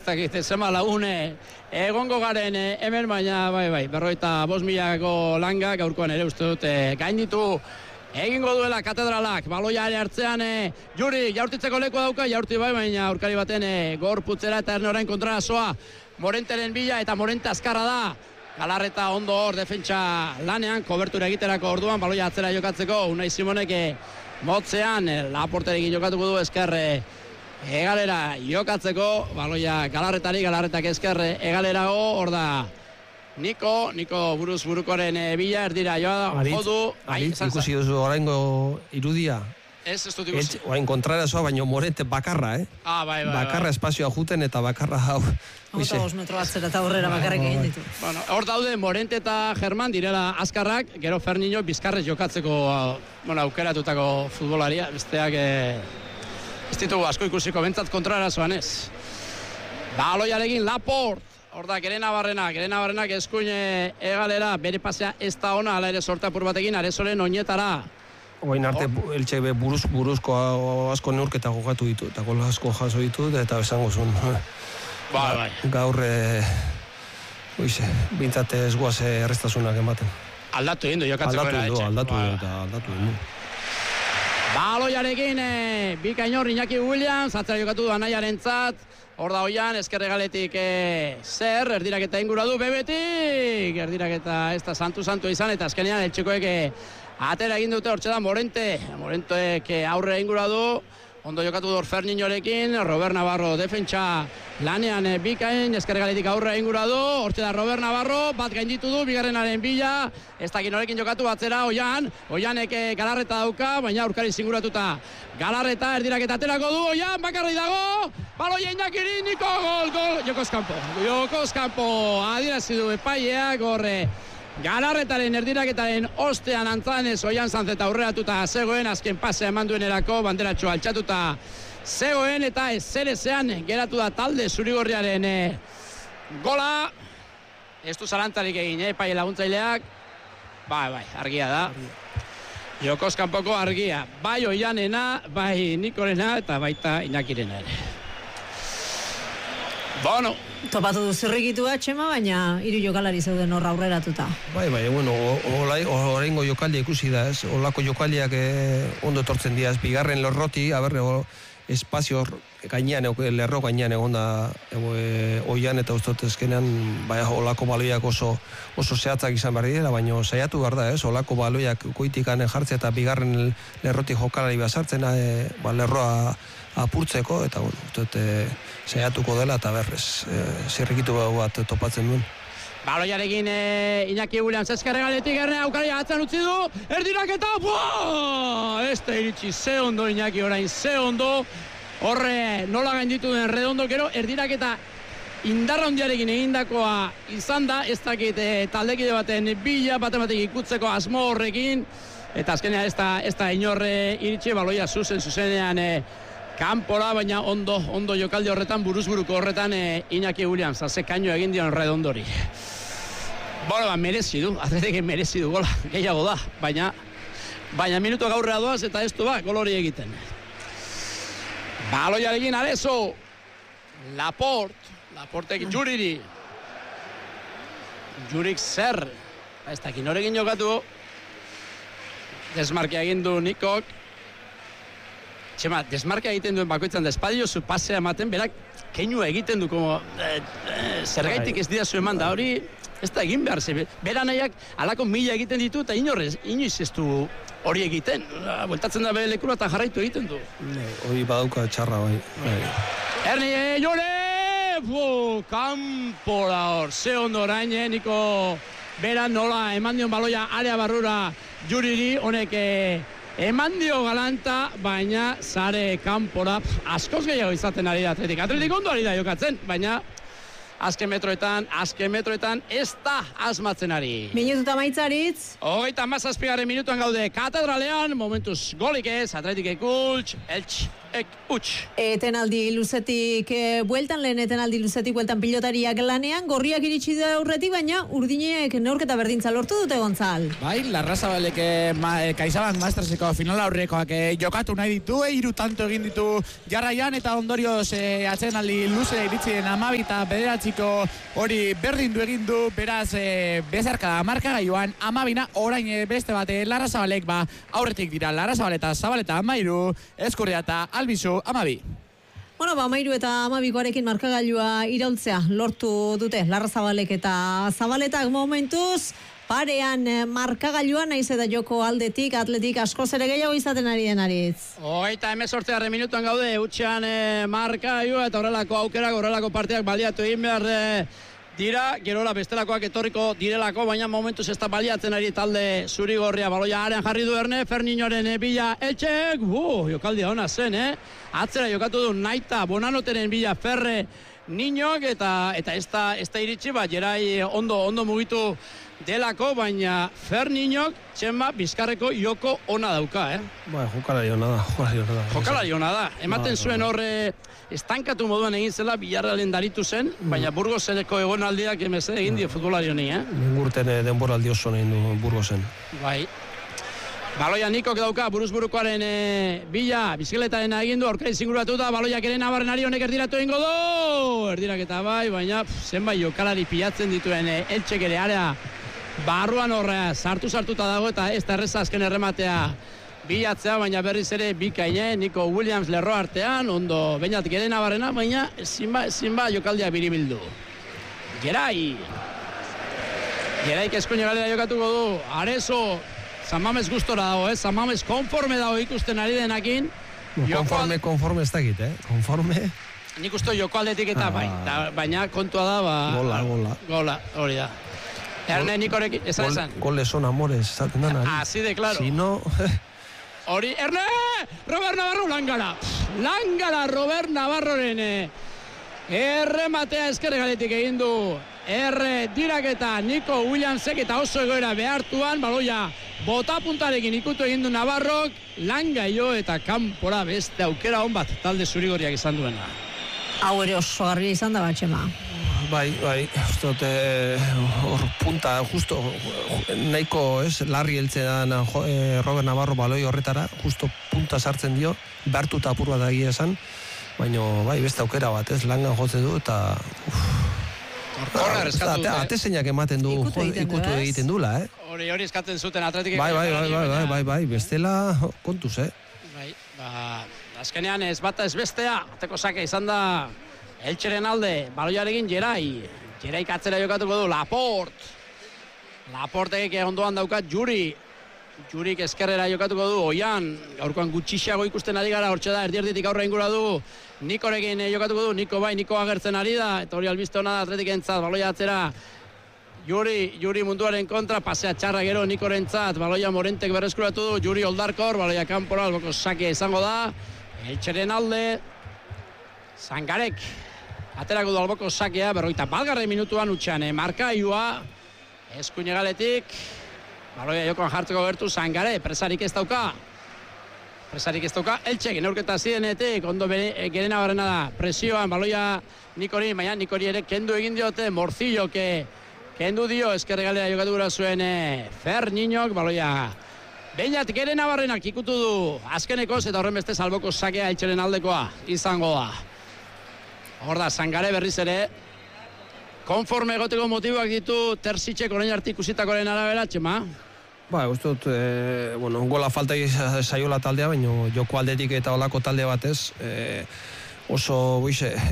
dakit, zema lagune egongo garen hemen, baina bai, 45.000ko langa gaurkoan ere uste dut gainditu egingo duela katedralak. Baloia ere hartzean Juri jaurtitzeko lekoa dauka, jaurti bai, baina aurkari baten gorputzera eta Erne kontrara soa Morenteren bila, eta Morente azkarra da. Galarreta ondo hor defentsa lanean, kobertura egiterako orduan, baloia atzera jokatzeko, Unai Simonek motzean, Laporterekin jokatuko du esker egalera jokatzeko, baloia Galarretari, Galarretak esker egalerago, hor da Niko buruz burukoren bila, erdira jodu. Ikusi duzu oraingo irudia? Ez dut ikusi. Orain kontrara zoa, baina Morente bakarra, Bai. Bakarra espazioa juten eta bakarra hau. 5 metro batzera eta horrera bakarrik egin ditu. Bueno, hor daude Morente eta Germán direla azkarrak, gero Ferniño bizkarrez jokatzeko aukeratutako futbolaria, besteak ez ditugu asko ikusiko, bentsat kontrara zoan ez. Baloiarekin Laport, hor da Gerenabarrenak eskuin egalera, bere pasea ez da ona, ala ere sortapur batekin, Arezoren oinetara. Oain arte Eltxe buruzko asko neurketa jokatu ditu, eta gol asko jaso ditu, eta esango zuen. Bai. Gaur, bintzat ez guaz errestasunak ematen. Aldatu egin du, jokatzeko era etxe. Aldatu egin du. Baloiarekin, bikainor Iñaki Williams, atzera jokatu du Anaiarentzat, hor da Oian, eskerregaletik zer, erdiraketa ingura du Bebetik, erdiraketa ez da santu izan, eta azkenean Eltxekoek atera egin dute, hortxe da Morentek aurre ingura du, ondo jokatu du Ferniñorekin, Robert Navarro defentsa lanean bikain, eskerregaletik aurre ingura du, hortxe da Robert Navarro, bat gainditu du, bigarrenaren bila, ez dakin horekin jokatu batzera Oianek Galarreta dauka, baina aurkari zinguratuta Galarreta erdiraketa aterako du, Oian bakarri dago, baloia Iñakiri, Niko, gol, Jokos Kampo, adierazi du epaileak, horre, Galarretaren erdiraketaren ostean Antzanez Oian Sanzeta aurreratuta zegoen, azken pasea eman duenerako, banderatxo altxatuta zegoen, eta ezerezean geratu da talde zurigorriaren gola. Ez du zalantzarik egin, epaile laguntzaileak. Bai, argia da. Jokos kanpoko argia. Bai Oianena, bai Nikorena, eta baita Iñakirena ere. Bueno. Topatu du zirrikitua, Txema, baina 3 jokalari zeuden horra aurreratuta. Bai, bueno, oraingo jokaldia ikusi da, ez? Olako jokaliak ondo etortzen diaz, bigarren Lerroti, espazio gainean, lerro gainean egon da Oian, eta ustot ezkenean, bai, olako baloiak oso zehatzak izan behar dira, baina saiatu behar da, ez? Olako baloiak goitikan jartzea eta bigarren Lerroti jokalari basartzen, lerroa apurtzeko, eta saiatuko dela, eta berrez, zirrikitu bat topatzen duen. Baloiarekin Iñaki Williams eskerregaletik Erne aukari atzan utzi du, erdiraketa, ez da iritsi, ze ondo Iñaki orain, ze ondo, horre nola gainditu den Redondo, gero erdiraketa indarra hondiarekin egindakoa izan da, ez dakit taldekide baten bila batek ikutzeko asmo horrekin, eta azkenean ez da inorre iritsi, baloia zuzenean kanpora, baina ondo jokaldi horretan, buruzburuko horretan Iñaki Williams, ze kaino egin dion Redondori. Bueno, merezi du, Atletik merezi du gola, gehiago da, baina minutu gaurrea doaz eta ez du gol hori egiten. Baloiarekin Arezo, Laportek Juriri. Jurik zer, ez dakin horrekin jokatu, desmarkia egin du Nikok. Txema, desmarka egiten duen bakoitzan despadio zu pasea ematen, berak keinua egiten du, zergaitik ez dira zu eman da, hori ez da egin behar, bera nahiak alako mila egiten ditu, eta inoiz ez du hori egiten, bueltatzen da bere lekura eta jarraitu egiten du. Hori badauka txarra, bai. Erni, jore! Kampora hor, ze ondo orain, Niko bera nola eman dion baloia area barrura Juriri, honek eman dio galanta, baina sare kanpora askoz gehiago izaten ari da Atletik. Atletik ondo ari da jokatzen, baina azken metroetan ez da asmatzen ari. Minututa maitzaritz. 37. minutuan gaude Katedralean, momentuz golik ez, Atletik Eltx Etenaldi luzetik bueltan, lehen etenaldi luzetik bueltan pilotariak lanean, gorriak iritsi da aurretik, baina urdinek neurketa berdintza lortu dute, Gontzal. Bai, Larrazabalek Kaizabank Masterseko final aurrekoak jokatu nahi ditu, 3 tanto egin ditu jarraian, eta ondorioz atsedenaldi luze iritsi den 12 eta 9 hori berdin du egin du, beraz bezarka markagailuan 12 orain beste bat Larrazabalek aurretik dira Larrazabal eta Zabaleta 13, Eskurria eta Albizu 12. Bueno, 13 eta 12koarekin markagailua iraultzea lortu dute Larrazabalek eta Zabaletak momentuz parean markagailuan, naiz eta joko aldetik, atletik askoz ere gehiago izaten ari denariz. 18. minutuan gaude, utxean markagailua eta horrelako aukerak, horrelako partiak baliatu egin behar dira, gerola bestelakoak etorriko direlako, baina momentuz ez da baliatzen ari talde zuri-gorria. Baloia arean jarri du Erne, Ferninoren bila Eltxek, jokaldia ona zen, atzera jokatu du Naita, Bonanoteren bila Ferre Niñok, eta ez da iritsi, Jerai ondo mugitu delako, baina Fer Niñok, Txema, Bizkarreko joko ona dauka, Jokalari ona da. Ematen zuen horre estankatu moduan egin zela, Villarrealen daritu zen, baina Burgoseneko egonaldiak emeze egin dio futbolari honi, Ningurten denboraldi oso egin du Burgosen. Bai. Baloia Nikok dauka, buruzburukoaren bila, bizikletaren egin du, aurkari zinguratu da, baloiak ere nabarren ari honek erdiratu egingo du! Erdirak eta bai, baina zenbait jokalari pilatzen dituen Eltxek ere area barruan horrea sartuta dago, eta ez da erreza azken errematea bilatzea, baina berriz ere bikaine, Nico Williams lerro artean, ondo bainatik ere nabarrena, baina zinba jokaldia biribildu. Geraik eskuin galera jokatuko du, Arezo, San Mames gustora dago, San Mames konforme dago ikusten ari denakin. Konforme ez dakit, konforme. Nik uste joko aldetik eta baina kontua da, gola, hori da. Erne Nikorekin, esan. Goles son amores, esaten da. Así de claro. Si no... Hori, Erne! Robert Navarro, Langala, Robert Navarroren errematea eskerregaletik egin du. Diraketa Nico Williamsek eta oso egoera behartuan, baloia botapuntarekin ikutu egin du Navarrok, Langaio eta kanpora beste aukera hon bat talde zurigorriak izan duena. Hau ere oso garbi izan da Txema. Bai, hor punta, justo nahiko larri heltzean Robert Navarro baloi horretara, justo punta sartzen dio, behartuta apur bat egia esan, baina bai, beste aukera bat, Langan jotze du, eta atezeinak ematen du, ikutu egiten dula, Hori eskatzen zuten atletik. Bai, bestela kontuz, Bai, azkenean ez bata ez bestea, ateko sake izan da Eltxeren alde, baloiarekin Jeraik atzera jokatuko du, Laportek ondoan daukat Jurik eskerrera jokatuko du, Oian, gaurkoan gutxixiago ikusten ari gara, hortxe da, erdierditik aurra ingura du, Nikorekin jokatuko du, Niko agertzen ari da, eta hori albiste hona da atletik entzat, baloia atzera, Juri munduaren kontra, pasea txarra gero Nikorentzat, baloia Morentek berreskuratu du, Juri oldarkor, baloia kanpora, alboko sakia izango da, Eltxeren alde, Zangarek, aterako du alboko sakea, 41. minutuan utxean, markailua, eskuinegaletik, baloia jokoan jartzeko gertu, Zangare, presarik ez dauka, Eltxek, neurketa zidenetik, ondo gerena barrena da, presioan, baloia Nikori, baina Nikori ere kendu egin diote, Morcillo, kendu dio, eskerregalera jokatu gura zuen Fer Niñok, baloia Beñat gerena barrenak ikutu du, azkenekoz, eta horren beste alboko sakea Eltxeren aldekoa izango da. Hor da, Zangare berriz ere, konforme egoteko motiboak ditu Terzitzek orain arte ikusitakoren arabera, Txema? Uste dut, gola falta saiola taldea, baina joko aldetik eta olako talde batez, oso,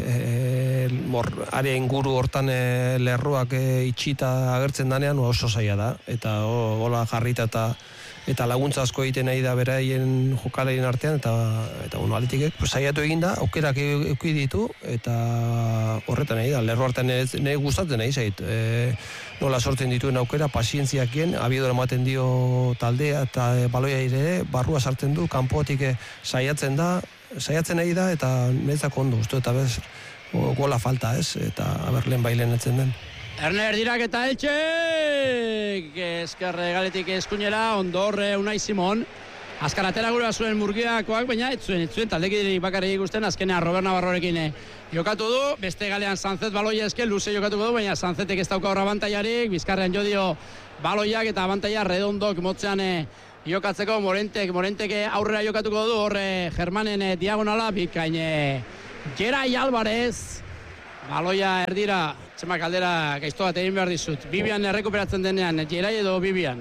area inguru hortan lerroak itxita agertzen danean, oso zaila da, eta gola jarrita eta laguntza asko egiten nahi da beraien jokalerin artean, eta aletikek saiatu egin da, aukerak euki ditu, eta horretan nahi da, lerro artean nahi gustatzen nahi zait, nola sortzen dituen aukera, pazientziakien, abiedora ematen dio taldea, eta baloia ere, barrua sartzen du, kanpotik saiatzen nahi da, eta netzako ondo, uste, eta bez, gola falta ez, eta lehen bailen etzen den. Erner dirak eta Eltxek, eskerre galetik eskuinera, ondorre Unai Simon, azkar atera gura zuen Murgiakoak, baina ez zuen taldekideri bakarrik ikusten, azkenean Robert Navarrorekin jokatu du, beste galean Sanzet baloia eske, luze jokatuko du, baina Sanzetek ez dauka horra abantaiarik, bizkarrean jodio baloiak eta abantaia redondok motzean jokatzeko, Morentek aurrera jokatuko du, horre Germanen diagonala, bikain Gerai Alvarez, baloia erdira, txemak aldera gaizto bat egin behar dizut, Bibian errekuperatzen denean, Gerai edo Bibian?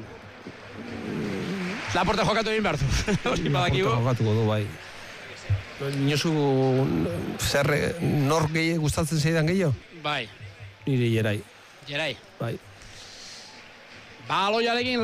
Laporte jokatu egin behar du. Laporte jokatuko du, bai. Inozu, zer, nor gehi gustatzen zeidan gehiago? Bai. Niri Gerai. Gerai. Bai. Baloiarekin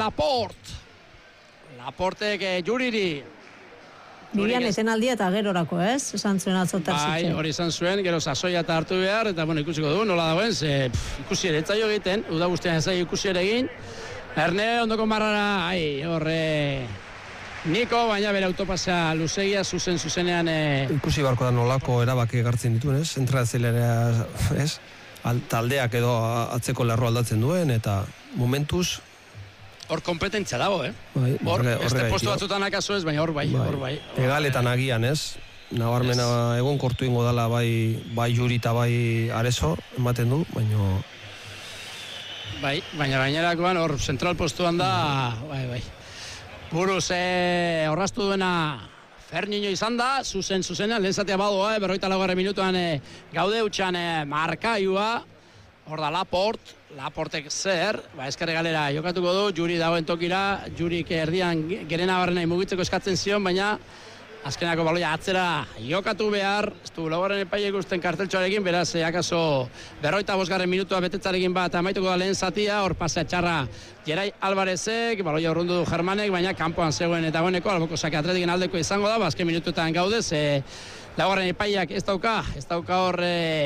Laportek Juriri. Bibian etenaldia eta gerorako, ez? Esan zuen atzotar Bai, hori izan zuen, gero sasoia eta hartu behar, eta bueno, ikusiko du, nola dagoen, ze ikusi ere etzaio egiten, uda guztian ez ikusi ere egin. Erne, ondoko marrara, horre... Niko, baina bere autopasa luzegia, zuzenean... Ikusi barko da nolako erabaki egartzen dituen, ez? Entrenatzailea, ez? Taldeak edo atzeko lerro aldatzen duen, eta momentuz... Hor kompetentzia dago, Bai, hor, beste postu batzutan akaso ez, baina hor bai. Egaletan agian, ez? Nabarmena egon kortu ingo dala bai Juri eta bai Arezo, ematen du, baina... Bai, baina gainerakoan hor zentral postuan da, bai. Buruz horraztu duena Ferniño izan da, zuzenean, lehenzatea badoa, 44 minutuan gaude utxan markaiua, hor da Laportek zer, eskerre galera jokatuko du, Juri dagoen tokira, Jurik erdian gerena barrenai mugitzeko eskatzen zion, baina azkenako baloia atzera jokatu behar, ez du laugarren epaile ikusten karteltxoarekin, beraz, akaso 45 minutua betetzarekin bat amaituko da lehen zatia, hor pasea txarra Gerai Alvarezek, baloia urrundu du Germanek, baina kanpoan zegoen eta goneko, alboko sake Atletiken aldeko izango da, azken minutuetan gaudez, laugarren epaileak ez dauka hor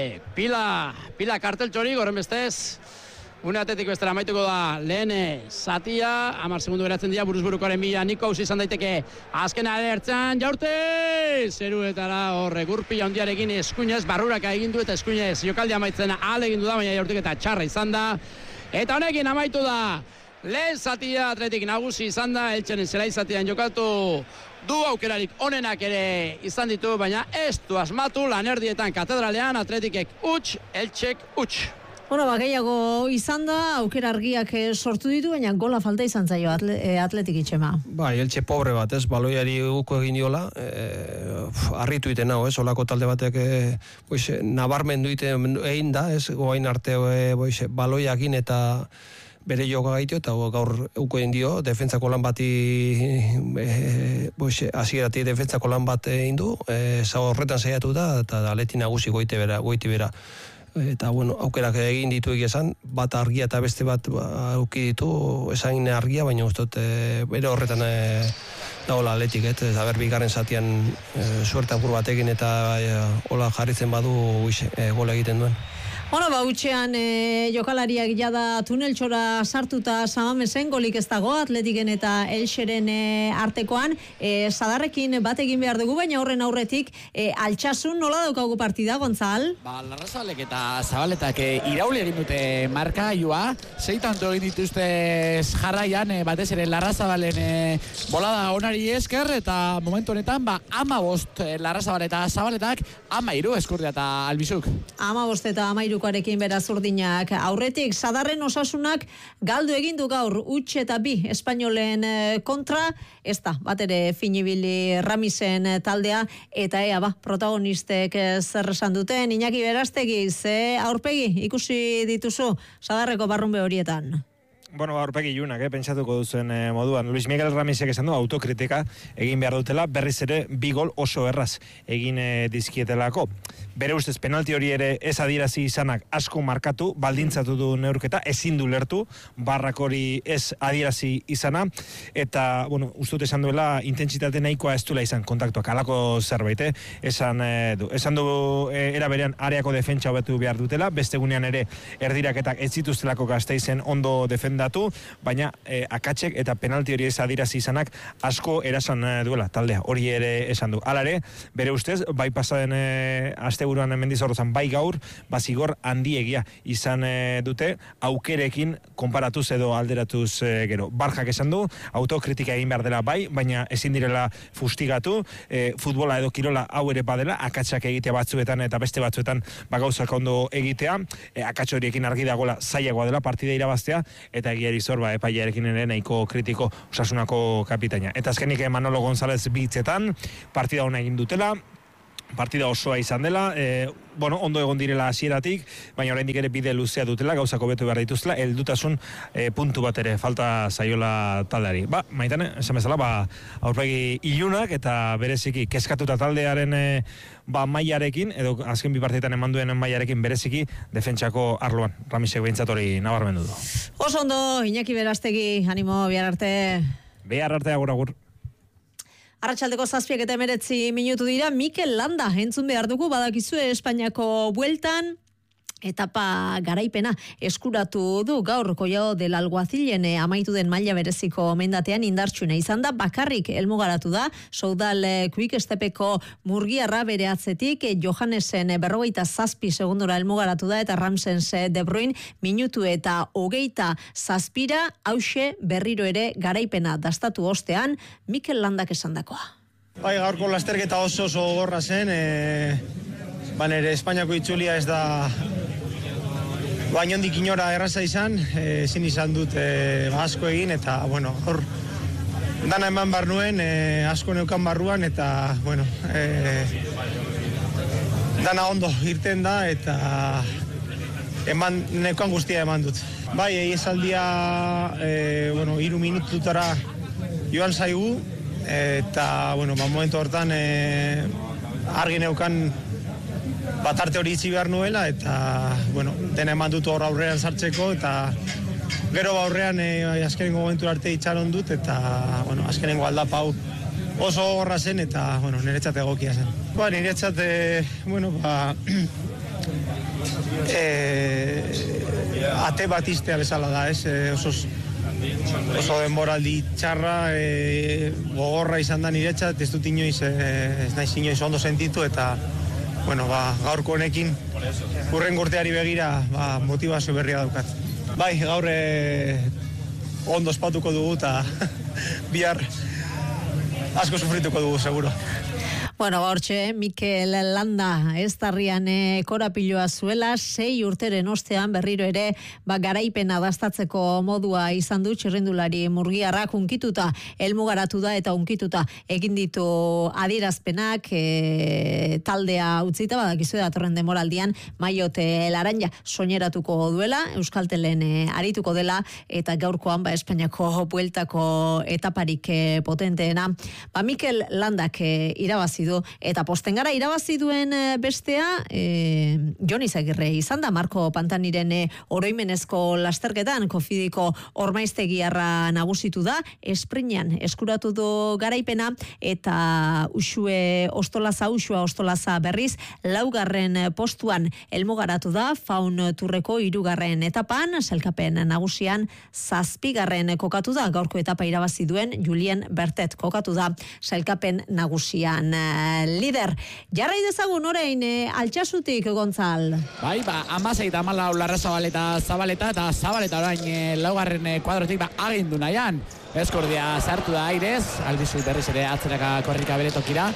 pila karteltxorik, horren bestez, une atetiko estera amaituko da lehen zatia, 10 segundu beratzen dira buruzburukoaren bila Niko hausi izan daiteke azkena ertzen jaurte zeruetara horre gurpi handiarekin eskuinez barruraka egindu eta eskuinez jokaldi amaitzen ahal egindu da, baina jaurtik eta txarra izan da eta honekin amaitu da lehen zatia Atletik nagusi izan da, Eltxenen zelai zatian jokatu du aukerarik onenak ere izan ditu, baina ez du asmatu lanerdietan katedralean Atletikek huts, Eltxek huts. Bueno, gehiago izan da, aukera argiak sortu ditu, baina gola falta izan zaio Atletik itxema. Bai, Eltxe pobre bat, ez, baloiari uko egin diola, harritu iten hau, ez, olako talde batek nabarmendu egin da, ez, goain arte baloiakin eta bere joka gaitio, eta gaur uko egin dio, defentsako lan bati, hasieratik defentsako lan bat egin du, horretan saiatu da, eta Atleti nagusi goiti bera. Eta, bueno, aukerak egin ditu esan, bat argia eta beste bat auki ditu, esan argia, baina ustot, bere horretan dagoela Atletik, ez, bigarren zatian suerte apur batekin eta hola jarritzen badu gola egiten duen. Bueno, utxean jokalariak jada tuneltxora sartuta Samamesen, golik ez dago, Atletiken eta Elxeren artekoan. Sadarrekin bat egin behar dugu, baina horren aurretik Altsasun nola daukagu partida, Gontzal? Larrazabalek eta Zabaletak irauli egin dute markailua, 6 tanto egin dituzte jarraian, batez ere Larrazabalen bolada onari esker, eta momentu honetan, 15 Larrazabal eta Zabaletak, 13 Eskurdia eta Albizuk. 15 eta 13koarekin beraz urdinak. Aurretik, Sadarren Osasunak galdu egin du gaur huts eta 2 espainolen kontra, ez da, bat ere finibili Ramisen taldea, eta protagonistek zer esan duten, Iñaki Berastegi, ze aurpegi ikusi dituzu Sadarreko barrunbe horietan? Bueno, aurpegi ilunak, pentsatuko duzuen moduan. Luis Miguel Ramisek esan du autokritika egin behar dutela, berriz ere 2 gol oso erraz egin dizkietelako. Bere ustez penalti hori ere ez adierazi izanak asko markatu, baldintzatu du neurketa, ezin du lertu, barrak hori ez adierazi izana, eta, bueno, ustut esan duela intentsitate nahikoa ez duela izan kontaktuak, alako zerbait, esan du era berean areako defentsa hobetu behar dutela, beste gunean ere erdiraketak ez zituztelako Gasteizen ondo defenda ponderatu, baina akatsek eta penalti hori ez adirazi izanak asko erasan duela taldea, hori ere esan du. Hala ere, bere ustez, bai pasaden asteburuan Mendizorrozan, bai gaur, zigor handiegia izan dute, aukerekin konparatuz edo alderatuz gero. Barjak esan du, autokritika egin behar dela bai, baina ezin direla fustigatu, futbola edo kirola hau ere badela, akatsak egitea batzuetan eta beste batzuetan gauzak ondo egitea, akats horiekin argi dagoela zailagoa dela partida irabaztea, eta egiari zor, epailearekin ere nahiko kritiko Osasunako kapitaina. Eta azkenik Manolo González bitzetan, partida hona egin dutela, partida osoa izan dela, ondo egon direla hasieratik, baina oraindik ere bide luzea dutela, gauzak hobetu behar dituztela, heldutasun puntu bat ere falta zaiola taldeari. Maitane, esan bezala, aurpegi ilunak eta bereziki kezkatuta taldearen mailarekin, edo azken bi partidetan eman duen mailarekin bereziki defentsako arloan. Ramisek behintzat hori nabarmendu du. Oso ondo, Iñaki Berastegi, animo, bihar arte. Bihar arte, agur. Arratsaldeko 7:09 minutu dira, Mikel Landa entzun behar dugu, badakizue Espainiako bueltan, etapa garaipena eskuratu du gaur Collado del Alguacilen amaitu den maila bereziko mendatean indartsuna izan da, bakarrik helmugaratu da, Soudal Quick-Stepeko Murgiarra bere atzetik, Johannesen 47 segundora helmugaratu da, eta Ramsens De Bruyne minutu eta 27 hauxe berriro ere garaipena dastatu ostean, Mikel Landak esandakoa. Gaurko lasterketa oso gogorra zen, nire Espainiako itzulia ez da inondik inora erraza izan, ezin izan dut asko egin, eta hor dana eman bar nuen, asko neukan barruan, eta dana ondo irten da, eta neukan guztia eman dut. Esaldia 3 minututara joan zaigu, eta momentu hortan argi neukan batarte hori itzi behar nuela, eta dena eman dut hor aurrean sartzeko, eta gero aurrean azkenengo momentu arte itxaron dut, eta azkenengo aldapa hau oso gorra zen, eta niretzat egokia zen. Niretzat, ate bat iztea bezala da, oso denboraldi txarra, gogorra izan da niretzat, ez dut inoiz, ez naiz inoiz ondo sentitu, eta gaurko honekin hurrengo urteari begira motivazio berria daukat. Gaur ondo ospatuko dugu eta bihar asko sufrituko dugu, seguro. Hortxe, Mikel Landa eztarrian korapiloa zuela, 6 urteren ostean berriro ere garaipena dastatzeko modua izan du txirrindulari Murgiarrak, unkituta helmugaratu da eta unkituta egin ditu adierazpenak, taldea utzita, badakizu datorren demoraldian Maiote Laranja soineratuko duela, Euskaltelen arituko dela, eta gaurkoan Espainiako bueltako etaparik potenteena. Mikel Landak irabazi du, eta posten gara irabazi duen bestea Jon Izagirre izan da, Marko Pantaniren oroimenezko lasterketan Kofidiko ormaiztegiarra nagusitu da, esprinean eskuratu du garaipena, eta Uxua Ostolaza berriz 4. postuan helmugaratu da, Faun Turreko 3. etapan, sailkapen nagusian 7. kokatu da, gaurko etapa irabazi duen Julien Bertet kokatu da sailkapen nagusian lider. Jarrai dezagun orain Altsasutik, Gontzal. 16 eta 14 Larrazabaleta Zabaleta, eta Zabaleta orain 4. kuadrotik agindu nahian. Eskurdia sartu da Aires, albizu berriz ere atzeraka korrika bere tokira.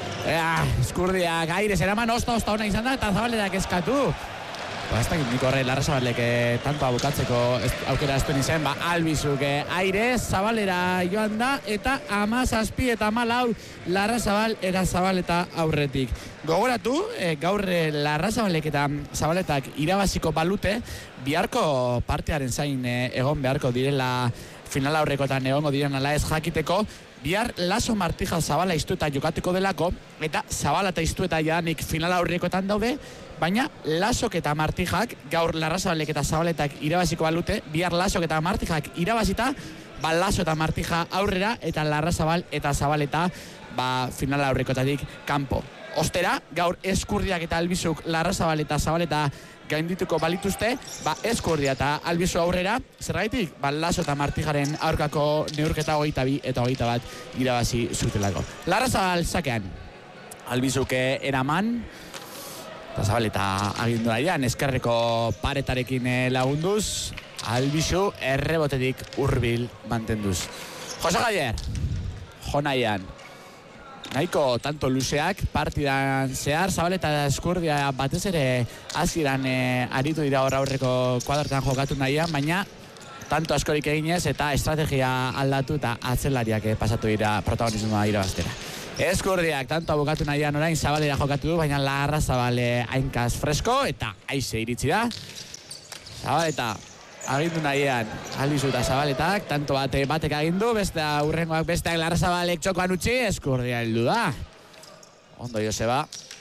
Eskurdiak Aires eraman, osta ona izan da, eta Zabaletak eskatu. Ez dakit nik horre Larrazabalek tantoa bukatzeko aukera ez duen izan, albizuk Aires, Zabalera joan da, eta 17 eta 14 Larrazabal era Zabaleta aurretik. Gogoratu, gaur Larrazabalek eta Zabaletak irabaziko balute, biharko partearen zain egon beharko direla final aurrekotan egongo diren ala ez jakiteko, bihar Laso Martija Zabala iztueta jokatuko delako, eta Zabala eta iztueta janik final aurrekotan daude, baina Lasok eta Martijak, gaur Larrazabalek eta Zabaletak irabaziko balute, bihar Lasok eta Martijak irabazita, Laso eta Martija aurrera, eta Larrazabal eta Zabaleta final aurrekotatik kanpo. ostera, gaur Eskurdiak eta Albizuk Larrazabal eta Zabaleta gaindituko balituzte, Eskurdia eta Albizu aurrera, zergaitik, Laso eta Martijaren aurkako neurketa 22 eta 21 irabazi zutelako. Larrazabal sakean, Albizuk eraman, eta Zabaleta agindu daian, eskerreko paretarekin lagunduz, Albizu errebotetik hurbil mantenduz. Jose Javier, Jonaian, nahiko tanto luzeak partidan zehar, Zabaleta eta Eskurdia batez ere hasieran aritu dira hor aurreko kuadrotan jokatu nahian, baina tanto askorik eginez eta estrategia aldatu eta atzelariak pasatu dira protagonismoa irabaztera. Eskurdiak tanto abokatu nahian orain Zabalera jokatu du, baina Larrazabal hainkaz fresko eta aize iritsi da. Zabaleta agindu nahian, Albizu eta Zabaletak, tanto batek agindu, beste urrengoak besteak Larrazabalek txokoan utzi, Eskurdia heldu da. Ondo Joseba,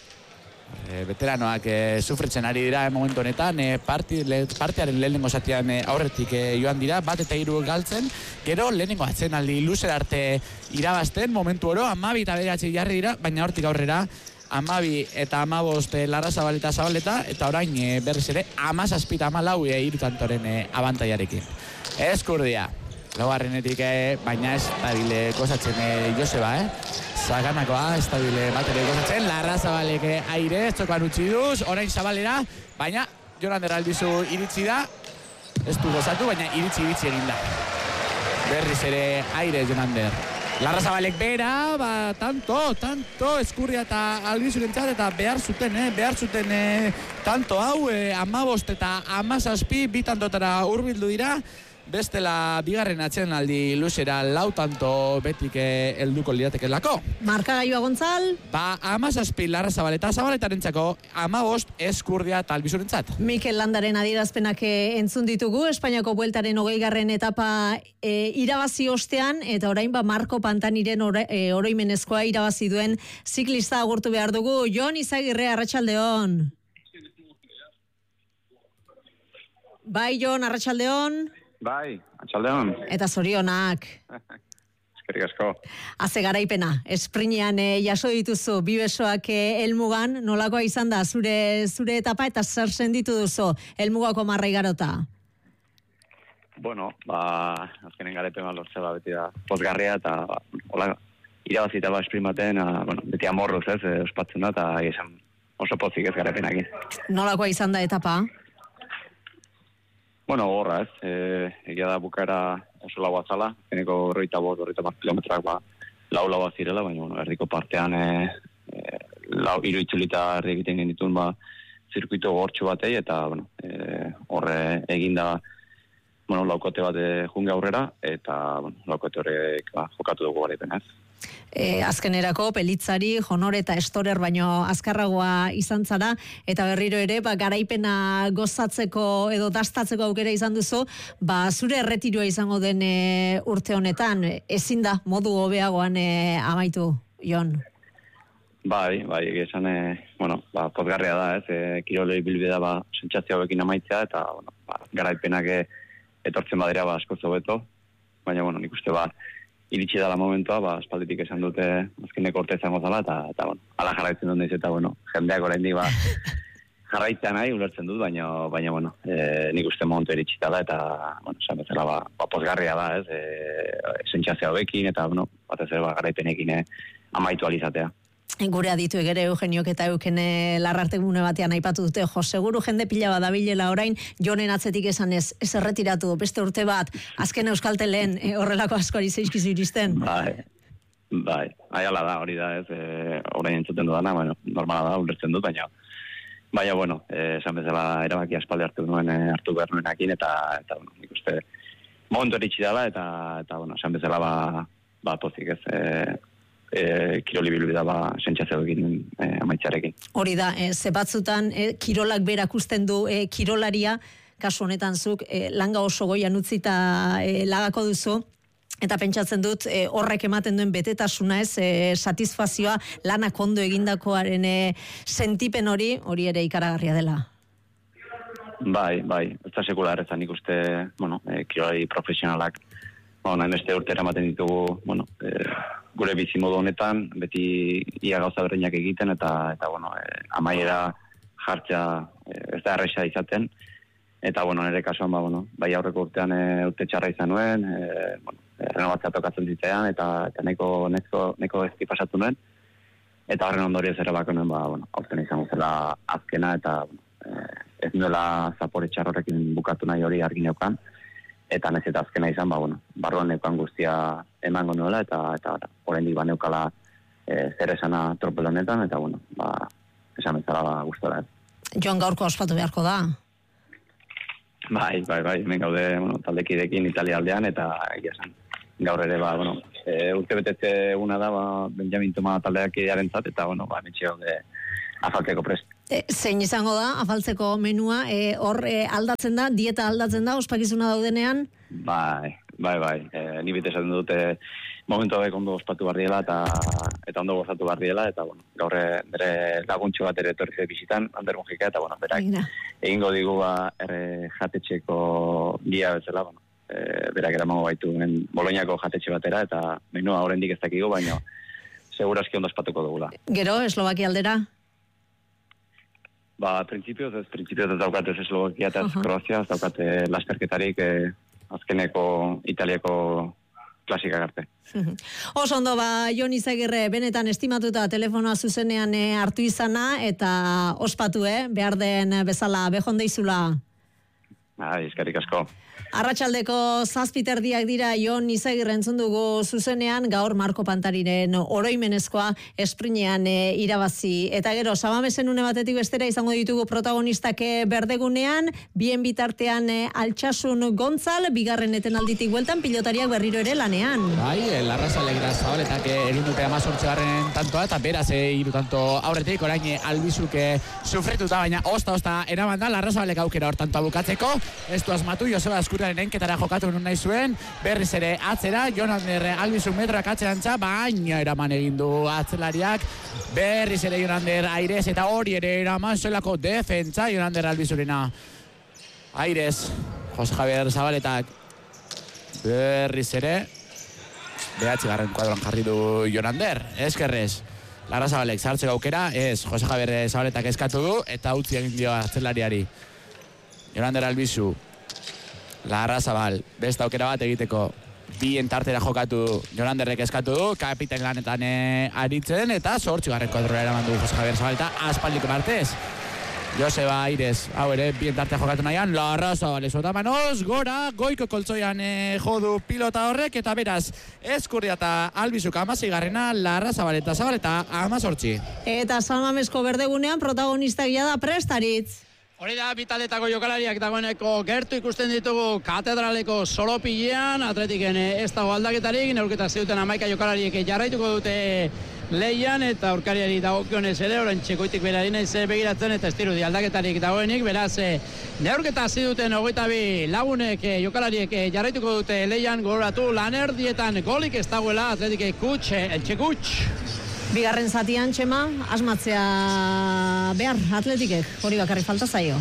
veteranoak sufritzen ari dira momentu honetan, partiaren lehenengo zatian aurretik joan dira, bat eta 3 galtzen, gero lehenengo atzenaldi luzera arte irabazten, momentu oro, 12 eta 9 jarri dira, baina hortik aurrera, 12 eta 15 Larrazabal eta Zabaleta, eta orain berriz ere 17 eta 14 irutantoren abantaiarekin. Eskurdia, laugarrenetik, baina ez dabile gozatzen Joseba, Zaganakoa, ez dabile batere gozatzen, Larrazabalek aire, txokoan utzi duz, orain Zabalera, baina Jonander Albizu iritsi da, ez du gozatu, baina iritsi egin da. Berriz ere aire Jonander. Larrazabalek bera, tanto Eskurdia eta Albizurentzat eta behar zuten tanto hau, 15 eta 17 bi tantotara hurbildu dira, bestela bigarren atsedenaldi luzera 4 tanto betik helduko liratekelako. Markagailua Gontzal? 17 Larrazabal eta Zabaletarentzako, 15 Eskurdia eta Albizurentzat. Mikel Landaren adierazpenak entzun ditugu, Espainiako bueltaren 20. etapa irabazi ostean, eta orain Marko Pantaniren oroimenezkoa irabazi duen ziklista agurtu behar dugu. Jon Izagirre, arratsaldeon. Bai, Jon, arratsaldeon. Bai, arratsaldeon. Eta zorionak. Eskerrik asko. Haze garaipena, esprinean jaso dituzu, bi besoak helmugan, nolakoa izan da zure etapa eta zer senditu duzu helmugako marra igarota? Bueno, azkenen garaipen lortze beti da pozgarria eta hola irabazita sprint baten, beti amorruz ospatzen da eta esan oso pozik ez garaipenakin. Nolakoa izan da etapa? Bueno, gorra egia da bukaera oso laua zala, geneko 25 kilometroak lau zirela, baina erdiko partean hiru itzulita erdi egiten genituen zirkuito gortxo batei, eta horre eginda laukote bat junge aurrera, eta laukote horrek jokatu dugu garaipen ez. Azkenerako Pelitzari, Honor eta Estorer baino azkarragoa izan zara, eta berriro ere garaipena gozatzeko edo dastatzeko aukera izan duzu, zure erretiroa izango den urte honetan, ezin da modu hobeagoan amaitu, Jon? Bai, esan, pozgarria da, kirolei bilbida sentsazio hauekin amaitzea, eta garaipenak etortzen badira asko zobeto, baina nik uste iritsi dala momentua, espalditik esan dute azkeneko urte izango zala, eta ala jarraitzen dut naiz, eta jendeak oraindik jarraitzen nahi, ulertzen dut, baina nik uste momentu iritsi dala, eta esan bezala pozgarria da, sentsazio hauekin, eta batez ere garaipenekin amaitu alizatea. Gure aditu egere Eugeniok eta Eukene Larrartegune batean aipatu dute, seguru jende pila badabilela orain, Jonen atzetik esan ez erretiratu, beste urte bat, azken Euskaltelen horrelako askori zeizkizu iristen. Bai, aiala da, hori da, orain entzuten dudana, normala da, ulertzen dut, baina, esan bezala erabaki aspaldi hartu behar nuenakin, eta nik uste, momentu eritxi dela, eta esan bezala, pozik ez, kiroli bilbida sentsazio egin amaitzarekin. Hori da, ze batzutan kirolak berakusten du kirolaria, kasu honetan zuk langa oso goian utzita lagako duzu, eta pentsatzen dut horrek ematen duen betetasuna satisfazioa lanak ondo egindakoaren sentipen hori ere ikaragarria dela. Bai, ez da sekular ezan ikuste, kirolari profesionalak, hainbeste urtera ematen ditugu, gure bizimodu honetan, beti ia gauza berdinak egiten, eta amaiera jartzea ez da erresa izaten, eta, nire kasuan, bai aurreko urtean urte txarra izan nuen, renovatzea tokatzen zitzean, eta neko ezki pasatu nuen, eta horren ondorioz ere bako nuen, aurten izango zela azkena, eta ez nuela zapore txarrorekin bukatu nahi hori argi neukan, eta nez eta azkena izan, barruan neukan guztia emango nuela, eta oraindik neukala zer esana tropel honetan, eta esan bezala gustora. Jon gaurko ospatu beharko da. Bai, hemen gaude taldekidekin Italia aldean, eta egia esan gaur ere, urte betetze eguna da, Benjamin Toma taldeak idearentzat, eta, hementxe gaude afaltzeko prest. Zein izango da, afaltzeko menua, hor aldatzen da, dieta aldatzen da, ospakizuna daudenean? Bai, ni bete esaten dute momentu hauek ondo ospatu barriela, eta ondo gozatu barriela, eta, gaur bere laguntxo bat ere etorri bizitan, Ander Mujika, eta, berak egingo digu jatetxeko dia bezala, berak eramango baitu Boloñako jatetxe batera, eta menua oraindik ez dakigu, baina segurazki ondo ospatuko dugula. Gero, Eslovakia aldera? Printzipioz ez daukate Eslovakia eta Kroazia, ez daukate lasterketarik azkeneko Italiako klasika arte. Oso ondo, Jon Izagirre, benetan estimatuta telefonoa zuzenean hartu izana, eta ospatu, behar den bezala, behondeizula. Eskerrik asko. Arratsaldeko 7:00 dira, Jon Izagirre entzun dugu zuzenean, gaur Marko Pantariren oroimenezkoa esprinean irabazi. Eta gero, Samamesen une batetik bestera izango ditugu protagonistak berdegunean, bien bitartean Altsasun Gontzal, bigarren etenalditik bueltan, pilotariak berriro ere lanean. Bai, Larrazalek da Zabaletak egin dute 18. tantoa, eta beraz 3 tanto aurretik, orain Albizuk sufrituta, baina osta eraman da, Larrazalek aukera hor tantoa bukatzeko, ez du asmatu, Joseba Eskuraren enketara jokatu nun nahi zuen, berriz ere atzera, Jonander Albizuk metroak atzeantza, baina eraman egin du atzelariak, berriz ere Jonander Aires, eta hori ere eraman zuelako defentsa Jonander Albizurena. Aires, Jose Javier Zabaletak, berriz ere, 9. kuadroan jarri du Jonander, eskerrez. Lara Zabalek zartzeko aukera, Jose Javier Zabaletak eskatu du, eta utzi egin dio atzelariari. Jonander Albizu, Larra Zabal, beste aukera bat egiteko, bien tartera jokatu Jolanderrek eskatu du, kapiten lanetan aritzen, eta 8. kuadroa eraman du Jose Javier Zabal, eta aspaldiko martez. Joseba Aires, hau ere, bien tartea jokatu nahian, Larra Zabal, esotamanos, gora, goiko koltzoian jodu pilota horrek, eta beraz, Eskurria eta Albizuk 16. Larra Zabal eta 18. Eta Salmamesko berdegunean protagonistak da prestaritz. Hori da, bitaletako jokalariak dagoeneko gertu ikusten ditugu katedraleko solopilean, Atletiken ez dago aldaketarik, neurketa zeuten 11 jokalariek jarraituko dute leian, eta aurkariari dagokionez ere, orain txekoitik berari naiz begiratzen, eta ez dirudi aldaketarik dagoenik, beraz, neurketa ziduten 22 lagunek jokalariek jarraituko dute leian, gogoratu lanerdietan golik ez dagoela Atletik Etxekutx. Bigarren zatian, Txema, asmatzea behar Atletikek, hori bakarrik falta zaio.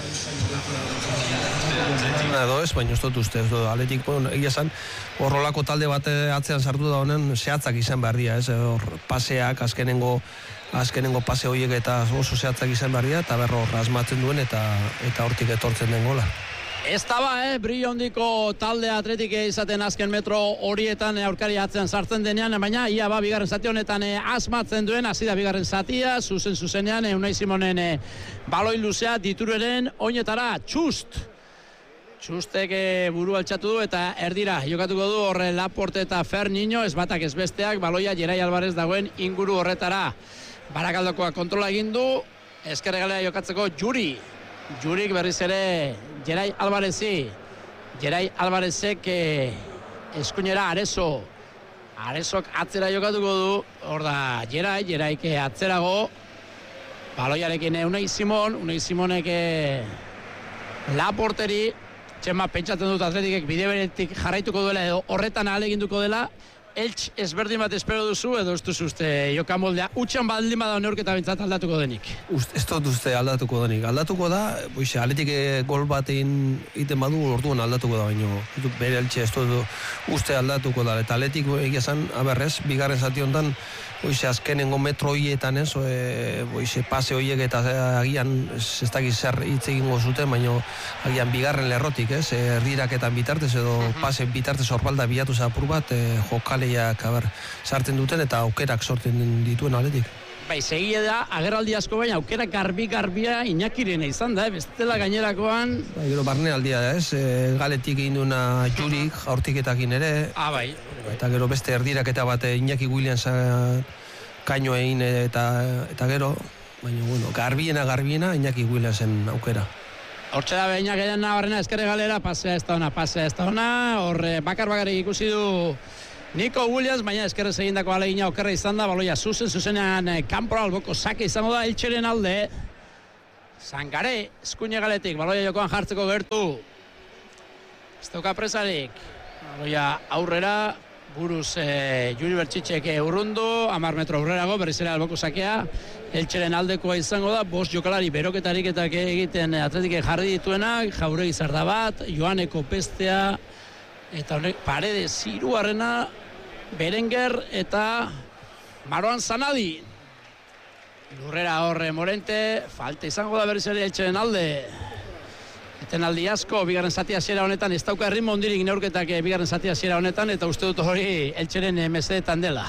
Edo ez, baina ez dut uste, Atletik, egia zan, horrolako talde bat atzean sartu da honen, zehatzak izan behar dira, hor paseak, azkenengo pase horiek eta oso zehatzak izan behar dira, eta berro asmatzen duen, eta hortik etortzen den gola. Ez daba, brillo hondiko talde Atletik izaten azken metro horietan aurkari atzean sartzen denean, baina ia bigarren zati honetan asmatzen duen, hasi da bigarren zatia, zuzenean, Unai Simonen baloi luzea ditururen oinetara, Txustek buru altxatu du eta erdira jokatuko du horre Laporte eta Ferniño, ez batak ez besteak, baloia Gerai Alvarez dagoen inguru horretara. Barakaldokoa kontrola egin du, ezkerregalea jokatzeko Jurik berriz ere Gerai Alvarezi. Gerai Alvarezek eskuinera Arezok atzera jokatuko du. Hor da Geraik atzerago. Baloiarekin Unai Simonek Laporteri. Txema pentsatzen dut Atletikek bide beretik jarraituko duela edo horretan ahaleginduko dela. Eltx ezberdin bat espero duzu, edo ez duzu uste jokamoldea, utxan baldin bada neurketa bintzat aldatuko denik? Ez dut uste aldatuko denik. Aldatuko da, aletik gol batein iten badu, orduan aldatuko da, baino bere Eltxe ez dut uste aldatuko da. Eta aletik egia zan, aberrez, bigarren zati honetan, azkenengo metro horietan ez, pase horiek eta agian ez dakiz zer hitz egingo zuten, baino agian bigarren lerrotik ez, erdiraketan bitartez edo pase bitartez orbalda bilatu zapur bat, jokaleiak sartzen duten eta aukerak sortzen dituen aletik. Bai, segia da, agerraldi asko baina aukera garbia Iñakirena izan da, bestela gainerakoan... Gero barne aldia da ez, galetik egin duena Jurik, jaurtiketakin ere... Bai. Eta gero beste erdiraketa bat Iñaki Williams kaino egin eta gero, baina bueno, garbiena Iñaki Williamsen aukera. Hortxe da behinak edan nabarrena ezkerre galera, pasea ez da ona, hor bakar ikusi du Nico Williams, baina eskerrez egindako alegina okerra izan da, baloia zuzenean kanpora alboko sake izango da Eltxeren alde. Sangare, eskuine galetik, baloia jokoan jartzeko gertu. Ez dauka presarik. Baloia aurrera, buruz Juri Bertxitxek urrundu, 10 metro aurrerago, berriz ere alboko sakea. Eltxeren aldekoa izango da, 5 jokalari beroketarik eta egiten atletike jarri dituenak, Jauregi Zardabat, Joaneko Pestea, eta honek Paredes hirugarrena, Berenguer eta Maroan Zanadi. Lurrera horre Morente, falta izango da berriz ere Eltxeren alde. Etenaldi asko, bigarren zati hasiera honetan, ez dauka erritmo hondirik neurketak bigarren zati hasiera honetan, eta uste dut hori Eltxeren mesedetan dela.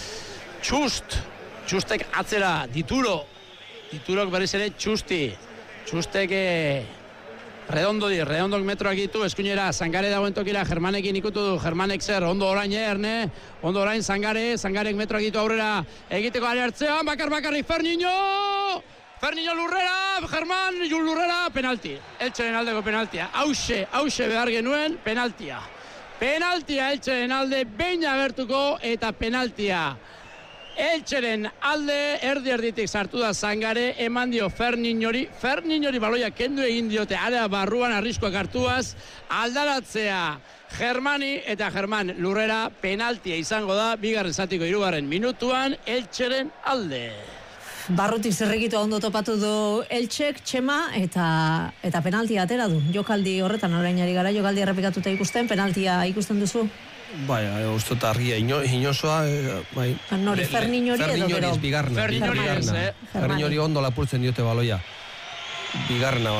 Txustek atzera, Diturok berriz ere Txustek redondok metroak ditu, eskuinera, Sangare dagoen tokira, Germanekin ikutu du, Germanek zer, ondo orain ondo orain Sangarek metroak ditu aurrera, egiteko ari hartzean, bakarrik Ferniño lurrera, Germán lurrera, penalti. Eltxeren aldeko penaltia. Hauxe behar genuen, penaltia. Penaltia Eltxeren alde, behin agertuko eta penaltia. Eltxeren alde, erditik sartu da Sangare, eman dio Ferniñori baloia kendu egin diote, area barruan arriskoak hartuaz, aldaratzea Germani eta Germán lurrera, penaltia izango da, bigarren zatiko 3. minutuan, Eltxeren alde. Barrutik zerrekitu ondo topatu du Eltxek, Txema, eta penaltia atera du. Jokaldi horretan orainari gara, jokaldi errepikatuta ikusten, penaltia ikusten duzu? Bai, uste eta argia, inozoa, bai. Ferniñori edo gero? Ferniñori ondo lapurtzen diote baloia. Bigarna.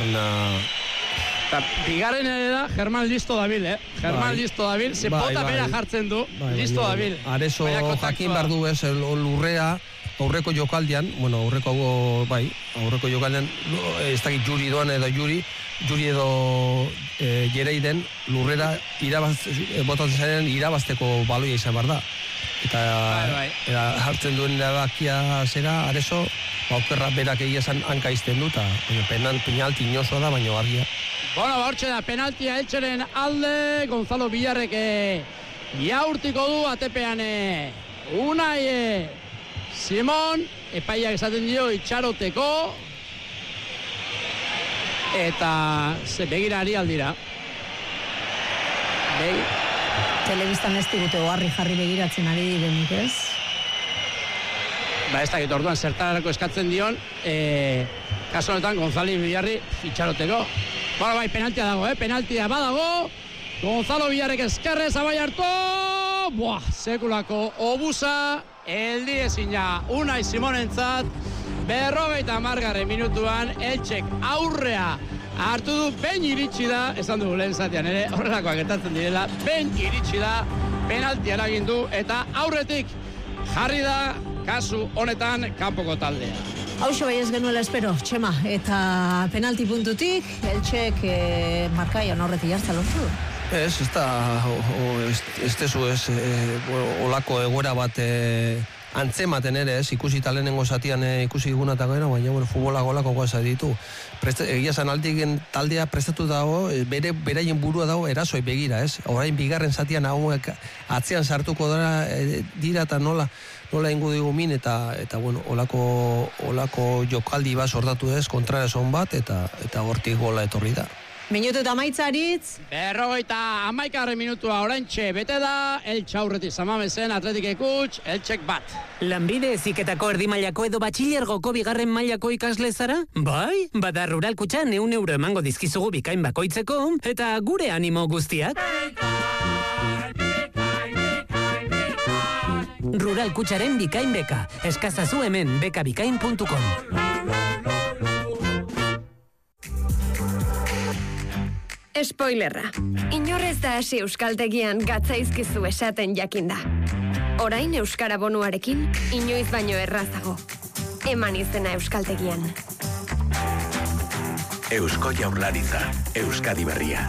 Bigarren ere da, Germán listo dabil, Germán listo dabil, ze bota bera jartzen du, listo dabil. Arezo jakin behar du ez, lurrea, aurreko jokaldian, aurreko jokaldian, ez dakit Juri doan edo Juri edo Jereiden lurrera botatzen zaren irabazteko baloia izan behar da. Eta hartzen duen erabakia zera, Arezo, aukerra berak egia zan hanka izten du, eta penalti inozoa da, baina argia. Hortxe da, penaltia Eltxeren alde, Gonzalo Villarrek jaurtiko du, atepean Unai Simon, epaiak esaten dio itxaroteko, eta begirari aldira. Telebistan ez digute oharri jarri begiratzen ari direnik, ez? Ez dakit orduan zertarako eskatzen dion, kaso honetan Gonzalo Villarri itxaroteko. Bai, penaltia dago, penaltia badago, Gonzalo Villarrek eskerrez abai hartu, sekulako obusa, eldi ezina Unai Simonentzat, 50. minutuan, Eltxek aurrea hartu du, behin iritsi da, esan dugu lehen zatean ere, horrelakoak gertatzen direla, behin iritsi da, penaltia eragin du, eta aurretik jarri da, kasu honetan, kanpoko taldea. Hauxo bai ez genuela espero, Txema, eta penalti puntutik, Eltxek markaian horretik jartza lortu. Ez tezu olako egoera bat antzematen ere, ikusi talenengo zatian ikusi diguna eta gero, baina futbolak olako goza ditu. Egia zan aldiken taldea prestatu dago, beraien burua dago erasoi begira, ez? Orain bigarren zatian hauek atzean sartuko dira eta nola ingo digu min, eta olako jokaldi bat sortatu ez, kontraesan bat, eta hortik gola etorri da. Minutu eta maitzaritz. 51 minutua oraintxe bete da, Eltxe aurretik Samamezen, Atletik Ekuts, Eltxek bat. Lanbide heziketako erdimailako edo batxilergoko bigarren mailako ikasle zara? Bai, bada Rural Kutxan 100 euro emango dizkizugu bikain bakoitzeko, eta gure animo guztiak. Rural Kutxaren bikain beka, eskazazu hemen bekabikain.com. Spoilerra. Inorrez da hasi euskaltegian gatzaizkizu esaten jakinda. Orain euskara bonuarekin inoiz baino errazago. Eman izena euskaltegian. Eusko Jaurlaritza, Euskadi Berria.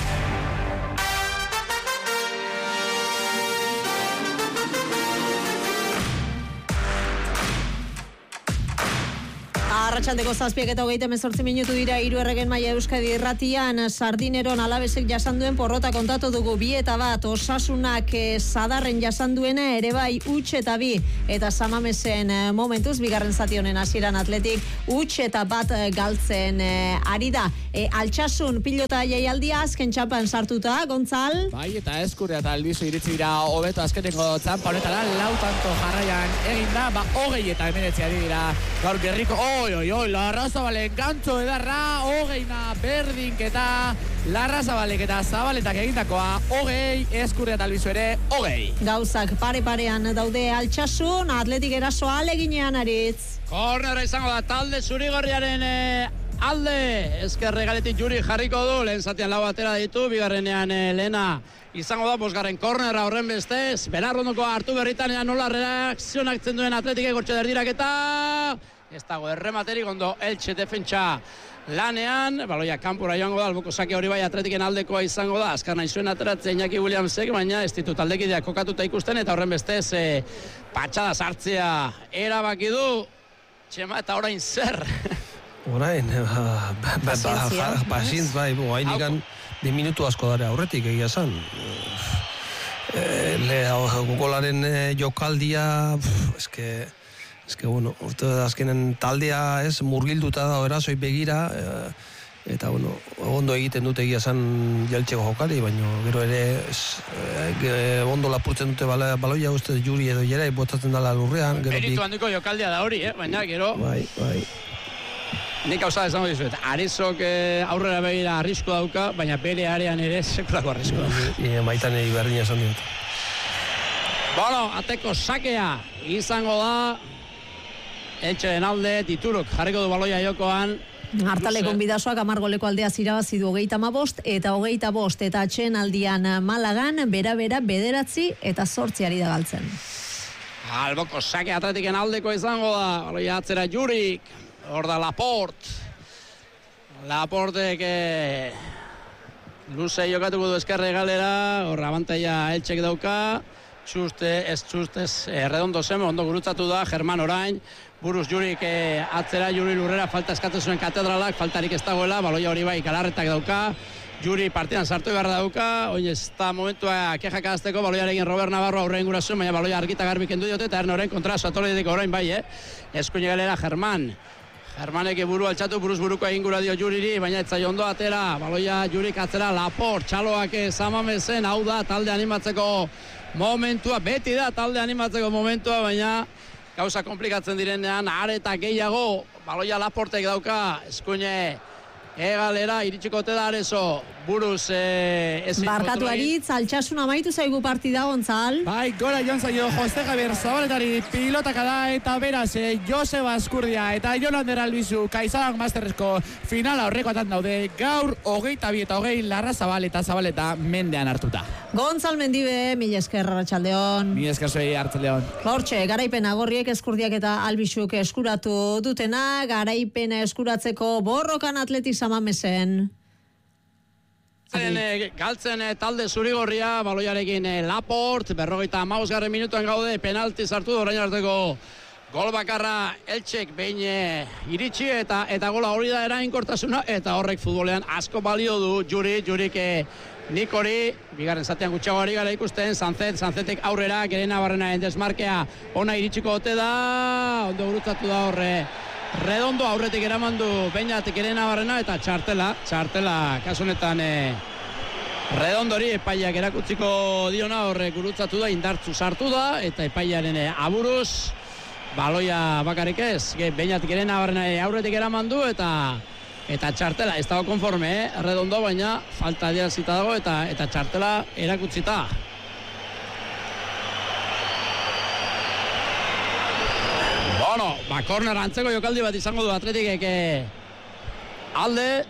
Arratsaldeko 7:28 minutu dira 3 erregen maila Euskadi Irratian. Sardineron Alabesek jasan duen porrota kontatu dugu 2-1, Osasunak Sadarren jasan duena ere bai 2-2 eta Samamesen momentuz bigarren zati honen hasieran Atletik 1-1 galtzen ari da. Altsasun pilota jaialdia azken txapan sartuta, Gontzal. Bai, eta Eskurria eta Albizu iritsi dira hobeto azkeneko txampa honetara, 4 tanto jarraian egin da, 20 eta 19 ari dira gaur Gerriko. Larrazabalen gantzo edarra, 20 berdinketa, Larrazabalek eta Zabaletak egindakoa, 20, Eskurria eta Albizu ere, 20. Gauzak pare-parean daude Altsasun, Atletik erasoa aleginean aritz. Kornera izango da talde zurigorriaren alde, ezkerre galetik Juri jarriko du, lehen zatean lau atera ditu, bigarrenean lehena izango da, bosgarren kornera horren bestez, Benarrondoko hartu berritanean nola reakzionaktzen duen Atletik egortxe derdirak eta ez dago errematerik ondo Eltxe defentsa lanean, baloia kanpura joango da, alboko sake hori bai Atletiken aldekoa izango da, azkar nahi zuen ateratzen Iñaki Williamsek, baina ez ditu taldekideak kokatuta ikusten eta horren bestez patxada sartzea erabaki du, Txema eta orain zer? Orain, pasintz bai, hainikan diminutu asko dara aurretik egia zan. Golaren jokaldia, eske, bueno, urte azkenen taldea murgilduta da erazoi begira, eta, bueno, ondo egiten dute egia zan Jeltzeko jokali, baina gero ere ondo lapurtzen dute baloia uste Juri edo Jerai botatzen dala lurrean. Meritu handiko jokaldia da hori, baina gero... Bai. Nik hau esango dizuet, Arezok aurrera begira arrisko dauka, baina bere arean ere sekulako arrisko dauka. Maitan eri berdina esan dut. Bueno, ateko sakea izango da, Eltxeren alde, Tituruk jarriko du baloia jokoan. Hartaleko onbidasoak 10 goleko aldea zirabazi du 35 eta 25 eta atxeen aldian Malagan, bera-bera 9 eta 8 ari da galtzen. Alboko sake Atletiken aldeko izango da, baloia atzera Jurik. Hor da Laportek luze jokatuko du eskerre galera, hor abantaia Eltxek dauka, txustez redondo zeme, ondo gurutzatu da, German orain, buruz Jurik atzera, Juri lurrera falta eskatzen zuen katedralak, faltarik ez dagoela, baloia hori bai Galarretak dauka, Juri partidan sartu behar dauka, oin ez da momentua kexak azteko, baloiarekin Robert Navarro aurrein gura zuen, baina baloia argita garbi kendu diote, eta ernoren kontra Satoletik orain bai, eskuine galera Germanek buru altxatu, buruz buruko egin gura dio Juriri, baina ez zaio ondo atera, baloia Jurik atzera, Laport, txaloak Samamezen, hau da talde animatzeko momentua, beti da talde animatzeko momentua, baina gauza komplikatzen direnean, areta gehiago, baloia Laportek dauka, eskuine egalera, iritsiko te da Arezo, buruz Barkatu aritz, Altsasun amaitu zaigu partida, Gontzal. Bai, gora joan zaio Jose Javier Zabaletari pilotaka da eta beraz Joseba Eskurdia eta Jon Ander Albizu Kaizabak Masterrezko finala horrekoatan daude gaur 22 eta 20 Larrazabal eta Zabaleta mendean hartuta. Gontzal Mendibe, mila esker Arratsaldeon. Mila esker zuei Arratsaldeon. Hortxe, garaipen agorriek Eskurdiak eta Albizuk eskuratu dutena, garaipena eskuratzeko borrokan Atletik Samamesen. Galtzen talde zurigorria, baloiarekin Laport, 55. minutuan gaude, penalti sartu du orain arteko gol bakarra Eltxek behin iritsi eta gola hori da eraginkortasuna eta horrek futbolean asko balio du Jurik Nikori, bigarren zatean gutxago ari gara ikusten, Sanzetek aurrera, Gerena Barrenaren desmarkea ona iritsiko ote da, ondo gurutzatu da horre Redondo aurretik eramandu Beñatik ere Navarrena eta txartela kasunetan Redondori epaiak erakutziko diona horrek gurutzatu da, indartzu sartu da eta epaiaren aburuz baloia bakarrik ez, Beñatik ere Navarrena aurretik eramandu eta txartela, ez dago konforme, Redondo, baina falta adierazita dago eta txartela erakutzita. Bueno, korner antzeko jokaldi bat izango du Atletikek alde.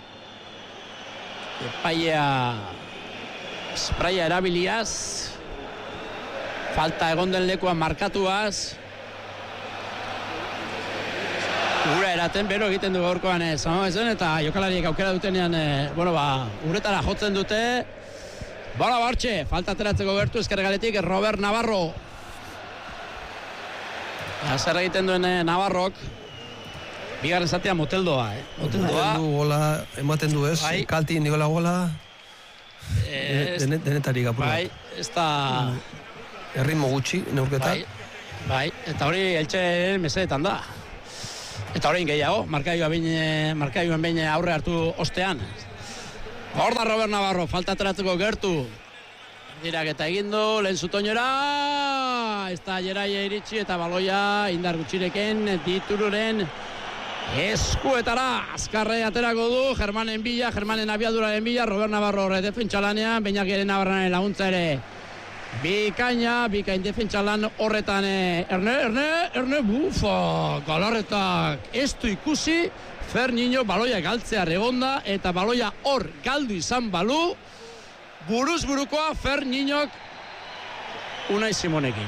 Epaia spraia erabiliaz. Falta egon den lekuan markatuaz. Ura eraten, bero egiten du gaurkoan Zamamezen eta jokalariek aukera dutenean, uretara jotzen dute. Bartxe, falta ateratzeko gertu ezkerregaletik Robert Navarro. Zer egiten duen Navarrok, bigarren zatea moteldoa. Moteldoa gola ematen du ez, kalti niola gola, denetarik apura. Bai, ez da... Erritmo gutxi, neurketa. Bai, eta hori Eltxe mesedetan da. Eta horrein gehiago, markaioan behin aurre hartu ostean. Hor da Robert Navarro, falta ateratzeko gertu. Dirak eta egindu, lehen zutoinora, ez da Jeraia iritsi eta baloia indar gutxireken ditururen eskuetara. Azkarre aterako du, Germanen abiaduraren bila, Robert Navarro horre defentsalanean, Beñakiren Navarraren laguntza ere bikain defentsalan horretan Erne, bufa, galarretak ez du ikusi, Ferniño baloia galtzea regonda eta baloia hor galdu izan balu, buruz burukoa Ferniñok Unai Simonekin.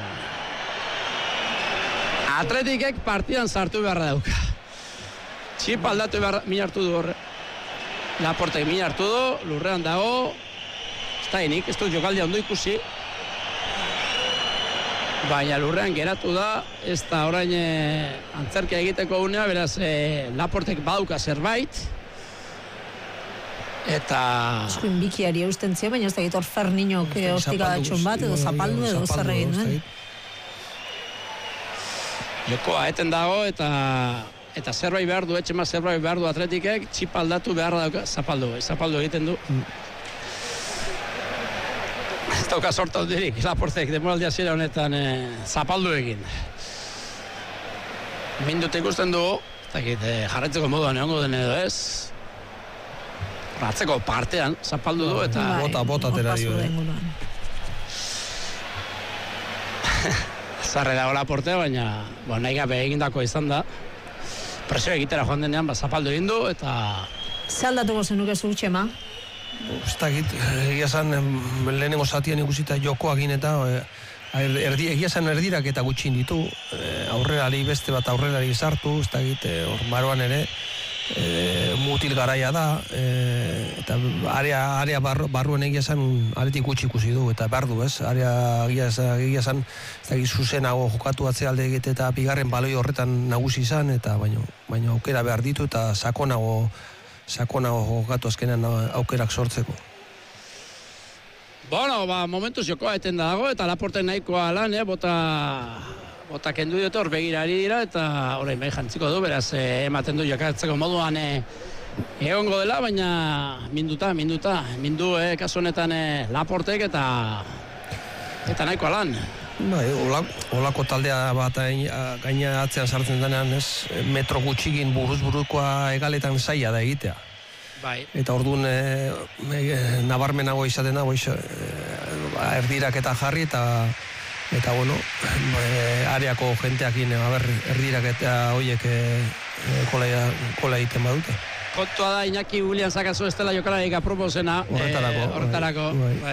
Atletikek partidan sartu beharra dauka. Txip aldatu behar min hartu du horre. Laportek min hartu du, lurrean dago. Ez da enik, ez du jokaldia ondo ikusi. Baina lurrean geratu da, ez da orain antzerkia egiteko unea, beraz Laportek baduka zerbait. Eta... Eskuin bikiari eusten zio, baina ez da gitor Ferniñok hostigadatxun bat, edo zapaldu edo zer egin duen. Jokoa eten dago eta zerbait behar du, etxema zerbait behar du Atletikek, txip aldatu beharra dauka, zapaldu egiten du. Ez dauka sorta hondirik, Laportek demoraldia zira honetan zapaldu egin. Mindut ikusten dugu, ez dakit jarretzeko moduan egongo den edo ez. Atzeko partean, zapaldu du eta... Bota atera dio. Zarre dago Laporte, baina nahi gabe egindako izan da. Presio egitera joan denean, zapaldu egin du eta... Ze aldatuko zenuke zu, Txema? Ez dakit, egia zan lehenengo zatian ikusita jokoak eta egia zan erdirak eta gutxin ditu. Aurrelari beste bat aurrelari sartu, ez dakit, hor maroan ere. Mutil garaia da eta area barruen egia zan aretik gutxi ikusi du eta behar du ez, area egia zan zuzenago jokatu atzealde egite eta bigarren baloi horretan nagusi izan eta baina aukera behar ditu eta sakonago jokatu azkenean aukerak sortzeko. Momentuz jokoa eten dago eta Laporten nahikoa lan, bota kendu diote hor begirari dira eta orain bai jantziko du, beraz ematen du jokatzeko moduan egongo dela, baina mindu kasu honetan Laportek eta nahikoa lan. Olako taldea bat gaina atzean sartzen denean, ez, metro gutxikin buruz-burukoa egaletan zaila da egitea. Eta orduan nabarmenago izaten dago erdirak eta jarri eta areako jenteakin erdirak eta horiek kola egiten badute. Kontua da Iñaki Williams akazu ez dela jokalarik aproposena horretarako.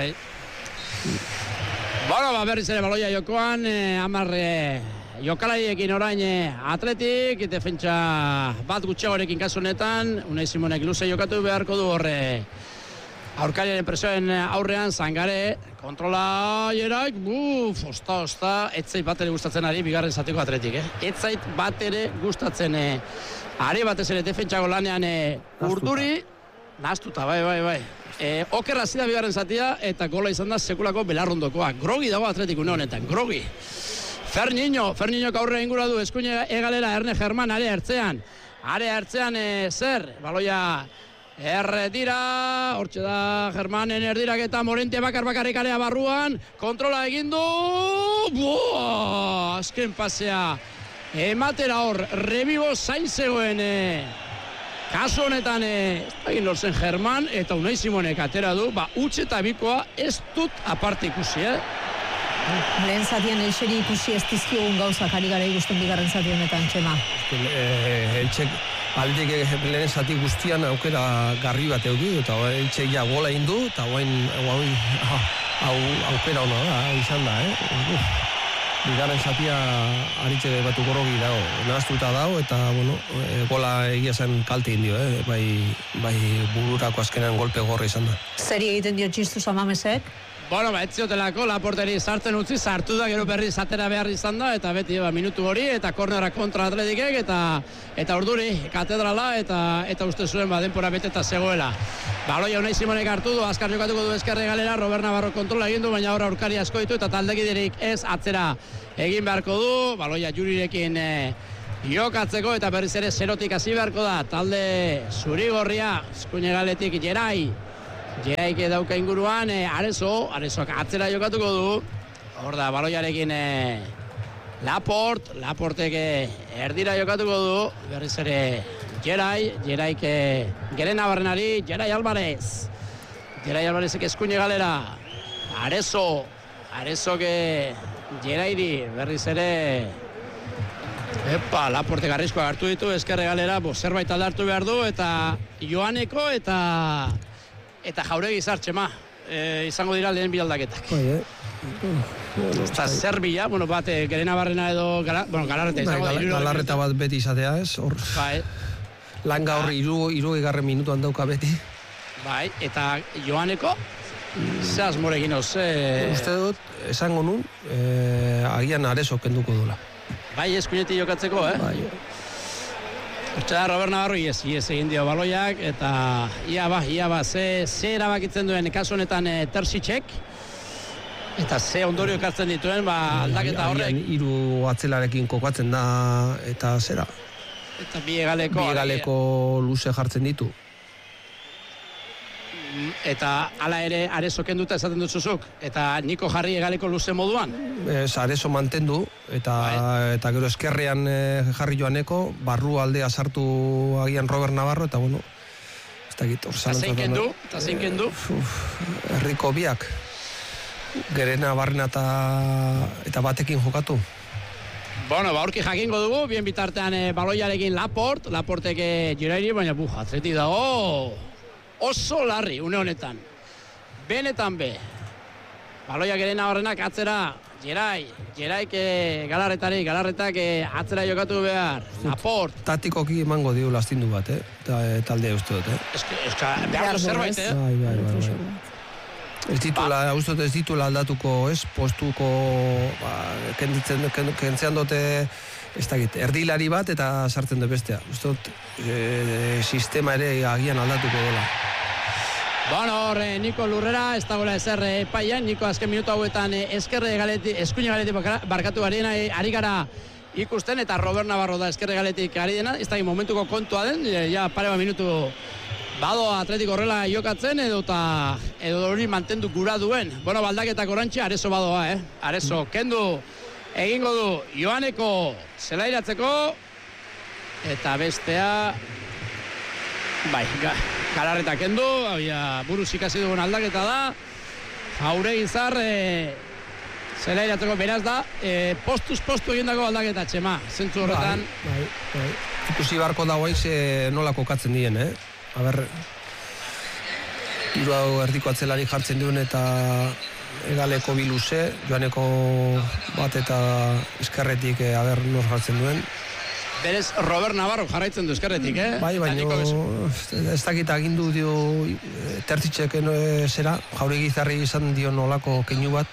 Berriz ere baloia jokoan, 10 jokalariekin orain Atletik, defentsa bat gutxiagorekin kasu honetan, Unai Simonek luze jokatu beharko du horre. Aurkariaren presioen aurrean, Zangare, kontrola jeraik, osta, etzait bat ere gustatzen ari, bigarren zateko Atletik, Etzait bat ere gustatzen ari batez ere defentsago lanean urduri, nahaztuta, bai. Okerra zida bigarren zatia, eta gola izan da sekulako belarrondokoa. Grogi dago Atletik une honetan, grogi. Ferniñok aurre ingura du, eskuine egalera Erne German are ertzean. are hartzean zer, baloia erdira, hortxe da Germanen erdirak eta Morente bakarrik area barruan, kontrola egin du, azken pasea, ematera hor, Revivo zain zegoen, kasu honetan, egin lortzen German, eta Unai Simonek atera du, utxe eta bikoa ez dut aparte ikusi, Lehen zatian Elxeri ikusi ez dizkiogun gauzak ari gara ikusten bigarren zati honetan, Txema. Elxek aldeek lehen zati guztian aukera garri bat euki, eta Elxek ja gola indu, eta aukera hona da, izan da, bigarren zatia aritxe batu gorogi dago, nahaztuta dago, eta, gola egia zen kalte indio, bai bururako azkenan golpe gorra izan da. Zeri egiten dio txistu Samamesek? Ez ziotelako, Laporteri sartzen utzi, sartu da, gero berriz atera behar izan da, eta beti minutu hori, eta kornera kontra Atletikek, eta urduri, katedrala, eta uste zuen denpora beteta zegoela. Baloia Unai Simonek hartu du, azkar jokatuko du ezkerre galera, Robert Navarro kontrola egin du, baina hor aurkari asko ditu, eta taldekiderik ez atzera egin beharko du, baloia Jurirekin jokatzeko, eta berriz ere zerotik hasi beharko da, talde zuri-gorria, eskuine galetik Jeraik dauka inguruan, Arezoak atzera jokatuko du. Hor da, baloiarekin Laportek erdira jokatuko du. Berriz ere Jeraik Gerena Barrenari, Jerai Alvarez. Jerai Alvarezek eskuine galera. Arezok Jerairi, berriz ere Laportek arriskoa hartu ditu, ezkerre galera, zerbait aldartu behar du, eta Joaneko eta Jauregi Txema, izango dira lehen bi aldaketak. Eta zer bila, bat Gerena Barrena edo Galarreta izango da. Galarreta bat beti izatea ez, hor. Langa hor irugarren minutuan dauka beti. Eta Joaneko, ze asmorekin uste dut, esango nun, agian Arezok kenduko dula. Eskuinetik jokatzeko, Hortxe da, Robert Navarro iez egin dio baloiak, eta ia ba, ze erabakitzen duen kasu honetan Terzitzek, eta ze ondorio ekartzen dituen, aldaketa horrek. Hiru atzelarekin kokatzen da, eta zera. Eta bi egaleko luze jartzen ditu. Eta hala ere Arezo kenduta esaten duzuzuk, eta Niko jarri egaleko luze moduan? Arezo mantendu, eta gero eskerrean jarri Joaneko, barru aldea sartu agian Robert Navarro, eta ez da gitu. Eta zein kendu? Herriko biak, Gerena Barrena eta batekin jokatu. Aurki jakingo dugu, bien bitartean baloiarekin Laportek Jerairi, baina atletik dago oso larri, une honetan. Benetan be. Baloia Gerena Barrenak atzera, Jeraik Galarretak atzera jokatu behar. Laport. Tatikoki emango dio lastindu bat, taldea uste dut, behar zerbait, Ez ditula aldatuko, postuko, kentzean dute, ez dakit, erdilari bat eta sartzen dut bestea. Uste dut, sistema ere agian aldatuko dela. Niko Lurrera, ez dagoela ezer epaian, Niko azken minutu hauetan eskuine galetik barkatu ari gara ikusten, eta Robert Navarro da eskerre galetik ari dena, ez da momentuko kontua den, pare bat minutu bado Atletiko horrela jokatzen edo hori mantendu gura duen. Baldaketak orantxe, Arezo badoa, Arezo kendu egingo du Joaneko zelairatzeko, eta bestea Galarreta kendu, buruz ikasi dugun aldaketa da, Jauregi Zar zelairatzeko, beraz da, postuz postu egindako aldaketa, Txema, zentzu horretan. Ikusi barko dago nola kokatzen dien, hiru erdiko atzelari jartzen duen eta egaleko bi luze, Joaneko bat eta eskerretik nor jartzen duen. Berez Robert Navarro jarraitzen du eskerretik, Baina ez dakit agindu dio Terzitzek zera, Jauregi Zarri izan dio nolako keinu bat.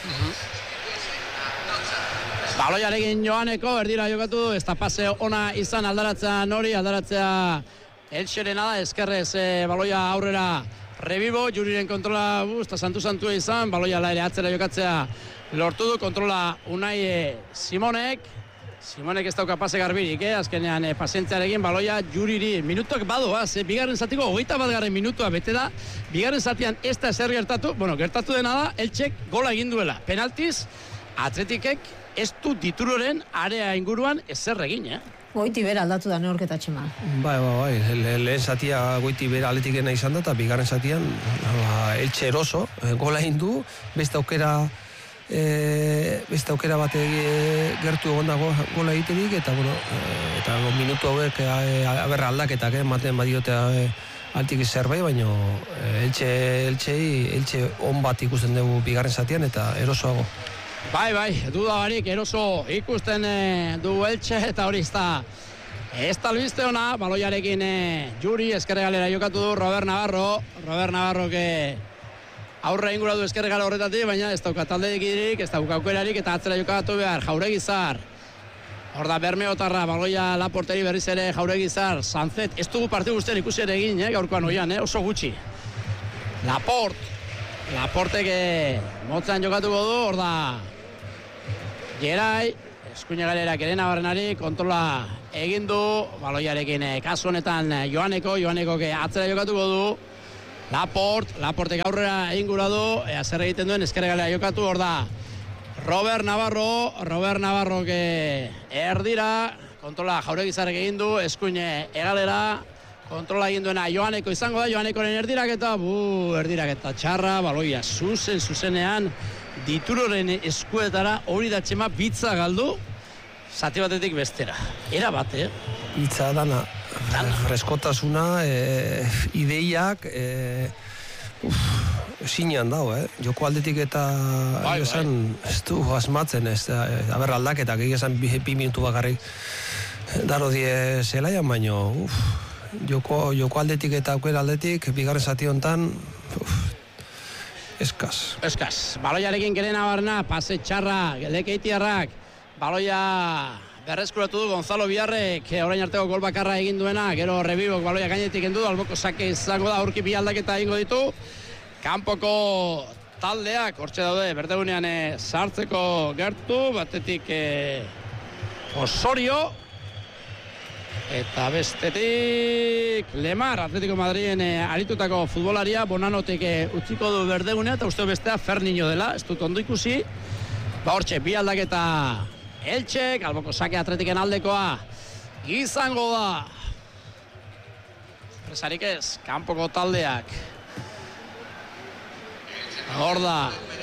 Baloiarekin Joaneko erdira jokatu, ez da pase ona izan aldaratzea Elxerena da, eskerrez baloia aurrera Revivo, Juriren kontrola eta santua izan, baloia ere atzera jokatzea lortu du, kontrola Unai Simonek, Simonek ez dauka pase garbirik, azkenean pazientziarekin baloia Juriri. Minutuak badoaz, bigarren zatiko 21. minutua bete da. Bigarren zatian ez da ezer gertatu, gertatu dena da, Eltsek gola egin duela. Penaltiz, Atletikek ez du Dituroren area inguruan ezer egin, Goiti bera aldatu da neorketa Txema. Bai, lehen zatia goiti bera Atletikena izan da, eta bigarren zatian Eltxe eroso, gola egin du, beste aukera bat gertu egon dago gola egiterik, eta eta minutu hauek aberra aldaketak ematen badiote altik zerbait, baina Eltxe on bat ikusten dugu bigarren zatian eta erosoago. Bai, dudabarik eroso ikusten du Eltxe, eta hori ez da albiste ona, baloiarekin Juri ezkerre galera jokatu du Robert Navarro aurre inguratu ezkerre gala horretatik, baina ez dauka taldeik idirik, ez dauka aukerarik, eta atzera jokatu behar, Jauregizar. Hor da Bermeotarra, baloia Laporteri berriz ere Jauregizar, Sanzet, ez dugu partidu guztien ikusi ere egin, gaurkoan oian, oso gutxi. Laportek motzan jokatuko du, hor da Gerai, eskuina galerak ere nabarrenari, kontrola egin du, baloiarekin kasu honetan Joaneko atzera jokatuko du, Laportek aurrera egin gura du, zer egiten duen ezkerre galera jokatu, hor da Robert Navarro erdira, kontrola Jauregizarek egin du, eskuine egalera, kontrola egin duena Joaneko izango da, Joanekoren erdiraketa txarra, baloia zuzenean, Dituroren eskuetara, hori da Txema bitza galdu, zati batetik bestera. Era bat, Bitza dana, freskotasuna, ideiak, sinean dago, Joko aldetik eta esan, ez du asmatzen, aber aldaketak, esan 2 minutu bakarrik daro die zelaian, baino, joko aldetik eta aukera aldetik, bigarren zati hontan, eskaz. Baloiarekin gerena barna, pase txarra, lekeitiarrak, baloia berreskuratu du Gonzalo Biarrek, orain arteko gol bakarra egin duena, gero Rebibok baloia gainetik endu, alboko sake izango da, aurki bi aldaketa egingo ditu, kanpoko taldeak, hortxe daude, berdegunean sartzeko gertu, batetik Osorio, eta bestetik Lemar, Atletico Madriden aritutako futbolaria, Bonanotek utziko du berdegunea, eta uste bestea Ferniño dela, ez dut ondo ikusi. Hortxe, bi aldaketa Eltsek, alboko sake Atletiken aldekoa izango da. Presarik ez, kanpoko taldeak. Hor da.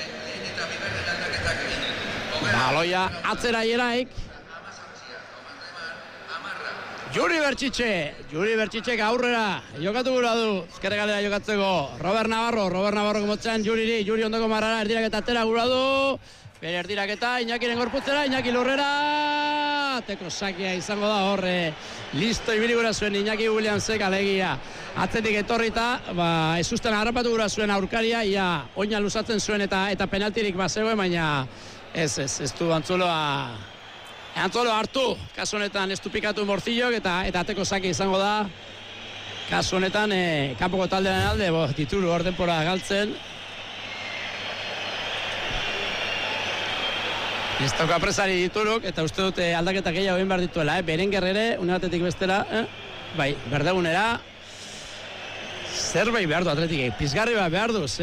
Baloia atzera hieraik. Juri Bertxitxek aurrera jokatu gura du, ezkerre galera jokatzeko Robert Navarro motzan Juri ondoko marrara, erdiraketa atera gura du, bere erdiraketa, Iñakiren gorputzera, Iñaki lurrera, teko sakia izango da horre, listo ibili gura zuen Iñaki Williamsek alegia, atzetik etorrita, ez usten harrapatu gura zuen aurkaria, ia oina luzatzen zuen eta penaltirik bazegoen, baina ez du Antzolo hartu, kasu honetan ez du pikatu Morcillok eta ateko sake izango da. Kasu honetan, kanpoko taldearen alde, Dituru hor denpora galtzen. Ez dauka presari Dituruk, eta uste dute aldaketa gehiago egin behar dituela, Berenguer ere, une batetik bestera, bai, berdegunera. Zerbait behar du Atletikek, pizgarri bat behar du,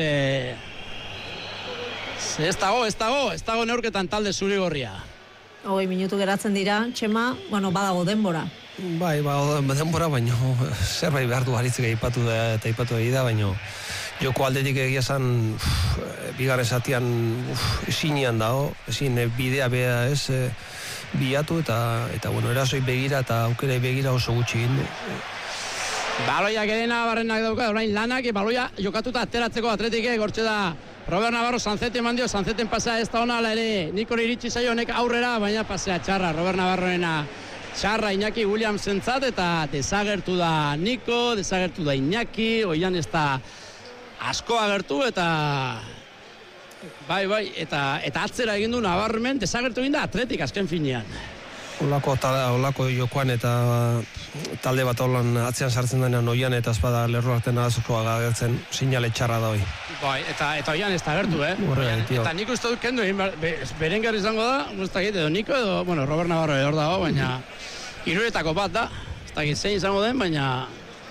ez dago neurketan talde zuri-gorria. 20 minutu geratzen dira, Txema, badago denbora. Bai, denbora, baina zerbait behar du haritzik aipatu da, baina joko aldetik egia zan bigarren zatian esinean dago, bidea beha ez bilatu eta erasoi begira eta aukerei begira oso gutxi egin du. Baloia gerena barrenak dauka, orain lanak, baloia jokatuta ateratzeko Atletikek, gortxe da Robert Navarro Sanzete eman dio, Sanzeten pasea ez da ona ala ere, Nikori iritsi zaio honek aurrera, baina pasea txarra, Robert Navarroena txarra Iñaki Williamsentzat, eta desagertu da Niko, desagertu da Iñaki, oian ez da asko agertu, eta bai, eta atzera egin du nabarmen, desagertu egin da Atletik azken finean. olako jokoan eta talde bat holan atzean sartzen denean oian eta espada lerro artean azokoa gagertzen sinale txarra da hoi. Bai, eta oian ez da gertu, Eta nik uste dut kendu, Berenguer izango da, guztakit edo Niko edo, bueno, Robert Navarro edo hor dago, baina hiruretako bat da, ez dakit zein izango den, baina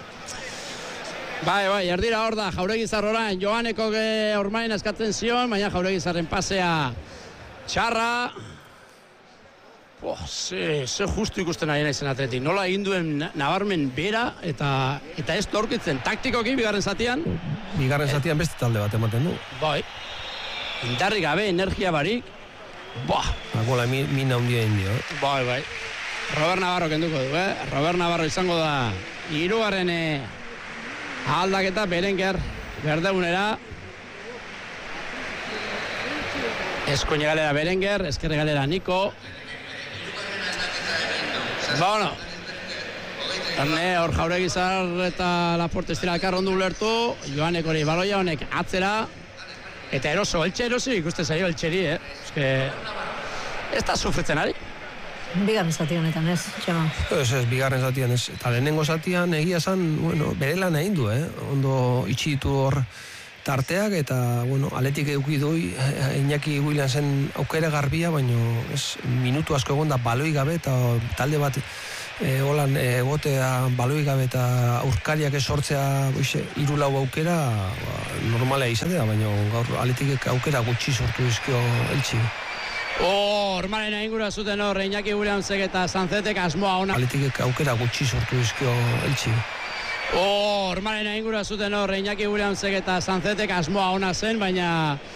Bai, erdira hor da, Jauregizar orain, Joaneko ormain eskatzen zion, baina Jauregizarren pasea txarra. Ze justu ikusten ari naizen Atletik. Nola egin duen nabarmen bera eta ez dorkitzen taktikoki bigarren zatian. Bigarren zatian beste talde bat ematen du. Bai. Indarri gabe, energia barik. Gola mina hundia indio. Bai. Robert Navarro kenduko du, Robert Navarro izango da hirugarren aldaketa Berenguer berdegunera. Eskuine galera Berenguer, ezkerre galera Niko. Bueno, hor Jauregizar eta Laporte estira elkar ondo ulertu, Joanek hori baloia honek atzera, eta eltxe erosi ikuste zaio eltxeri, ez da sufritzen ari. Bigarren zati honetan, ez, Txema? Ez, bigarren zatian ez. Eta lehenengo zatian egia zan, bere lan egin du, ondo itxi ditu hor tarteak, eta, Atletik eduki du, Iñaki Williamsen aukera garbia, baina minutu asko egon da baloi gabe, eta talde bat holan egotea baloi gabe eta aurkariak esortzea 3-4 aukera normalea izatea, baina gaur Atletik aukera gutxi sortu dizkio eltsi. Ormaren ingura zuten hor, Iñaki Williamsek eta Sanzetek asmoa ona. Atletik aukera gutxi sortu dizkio eltsi. Ormaren ingura zuten hor, Iñaki Williamsek eta Sanzetek asmoa ona zen, baina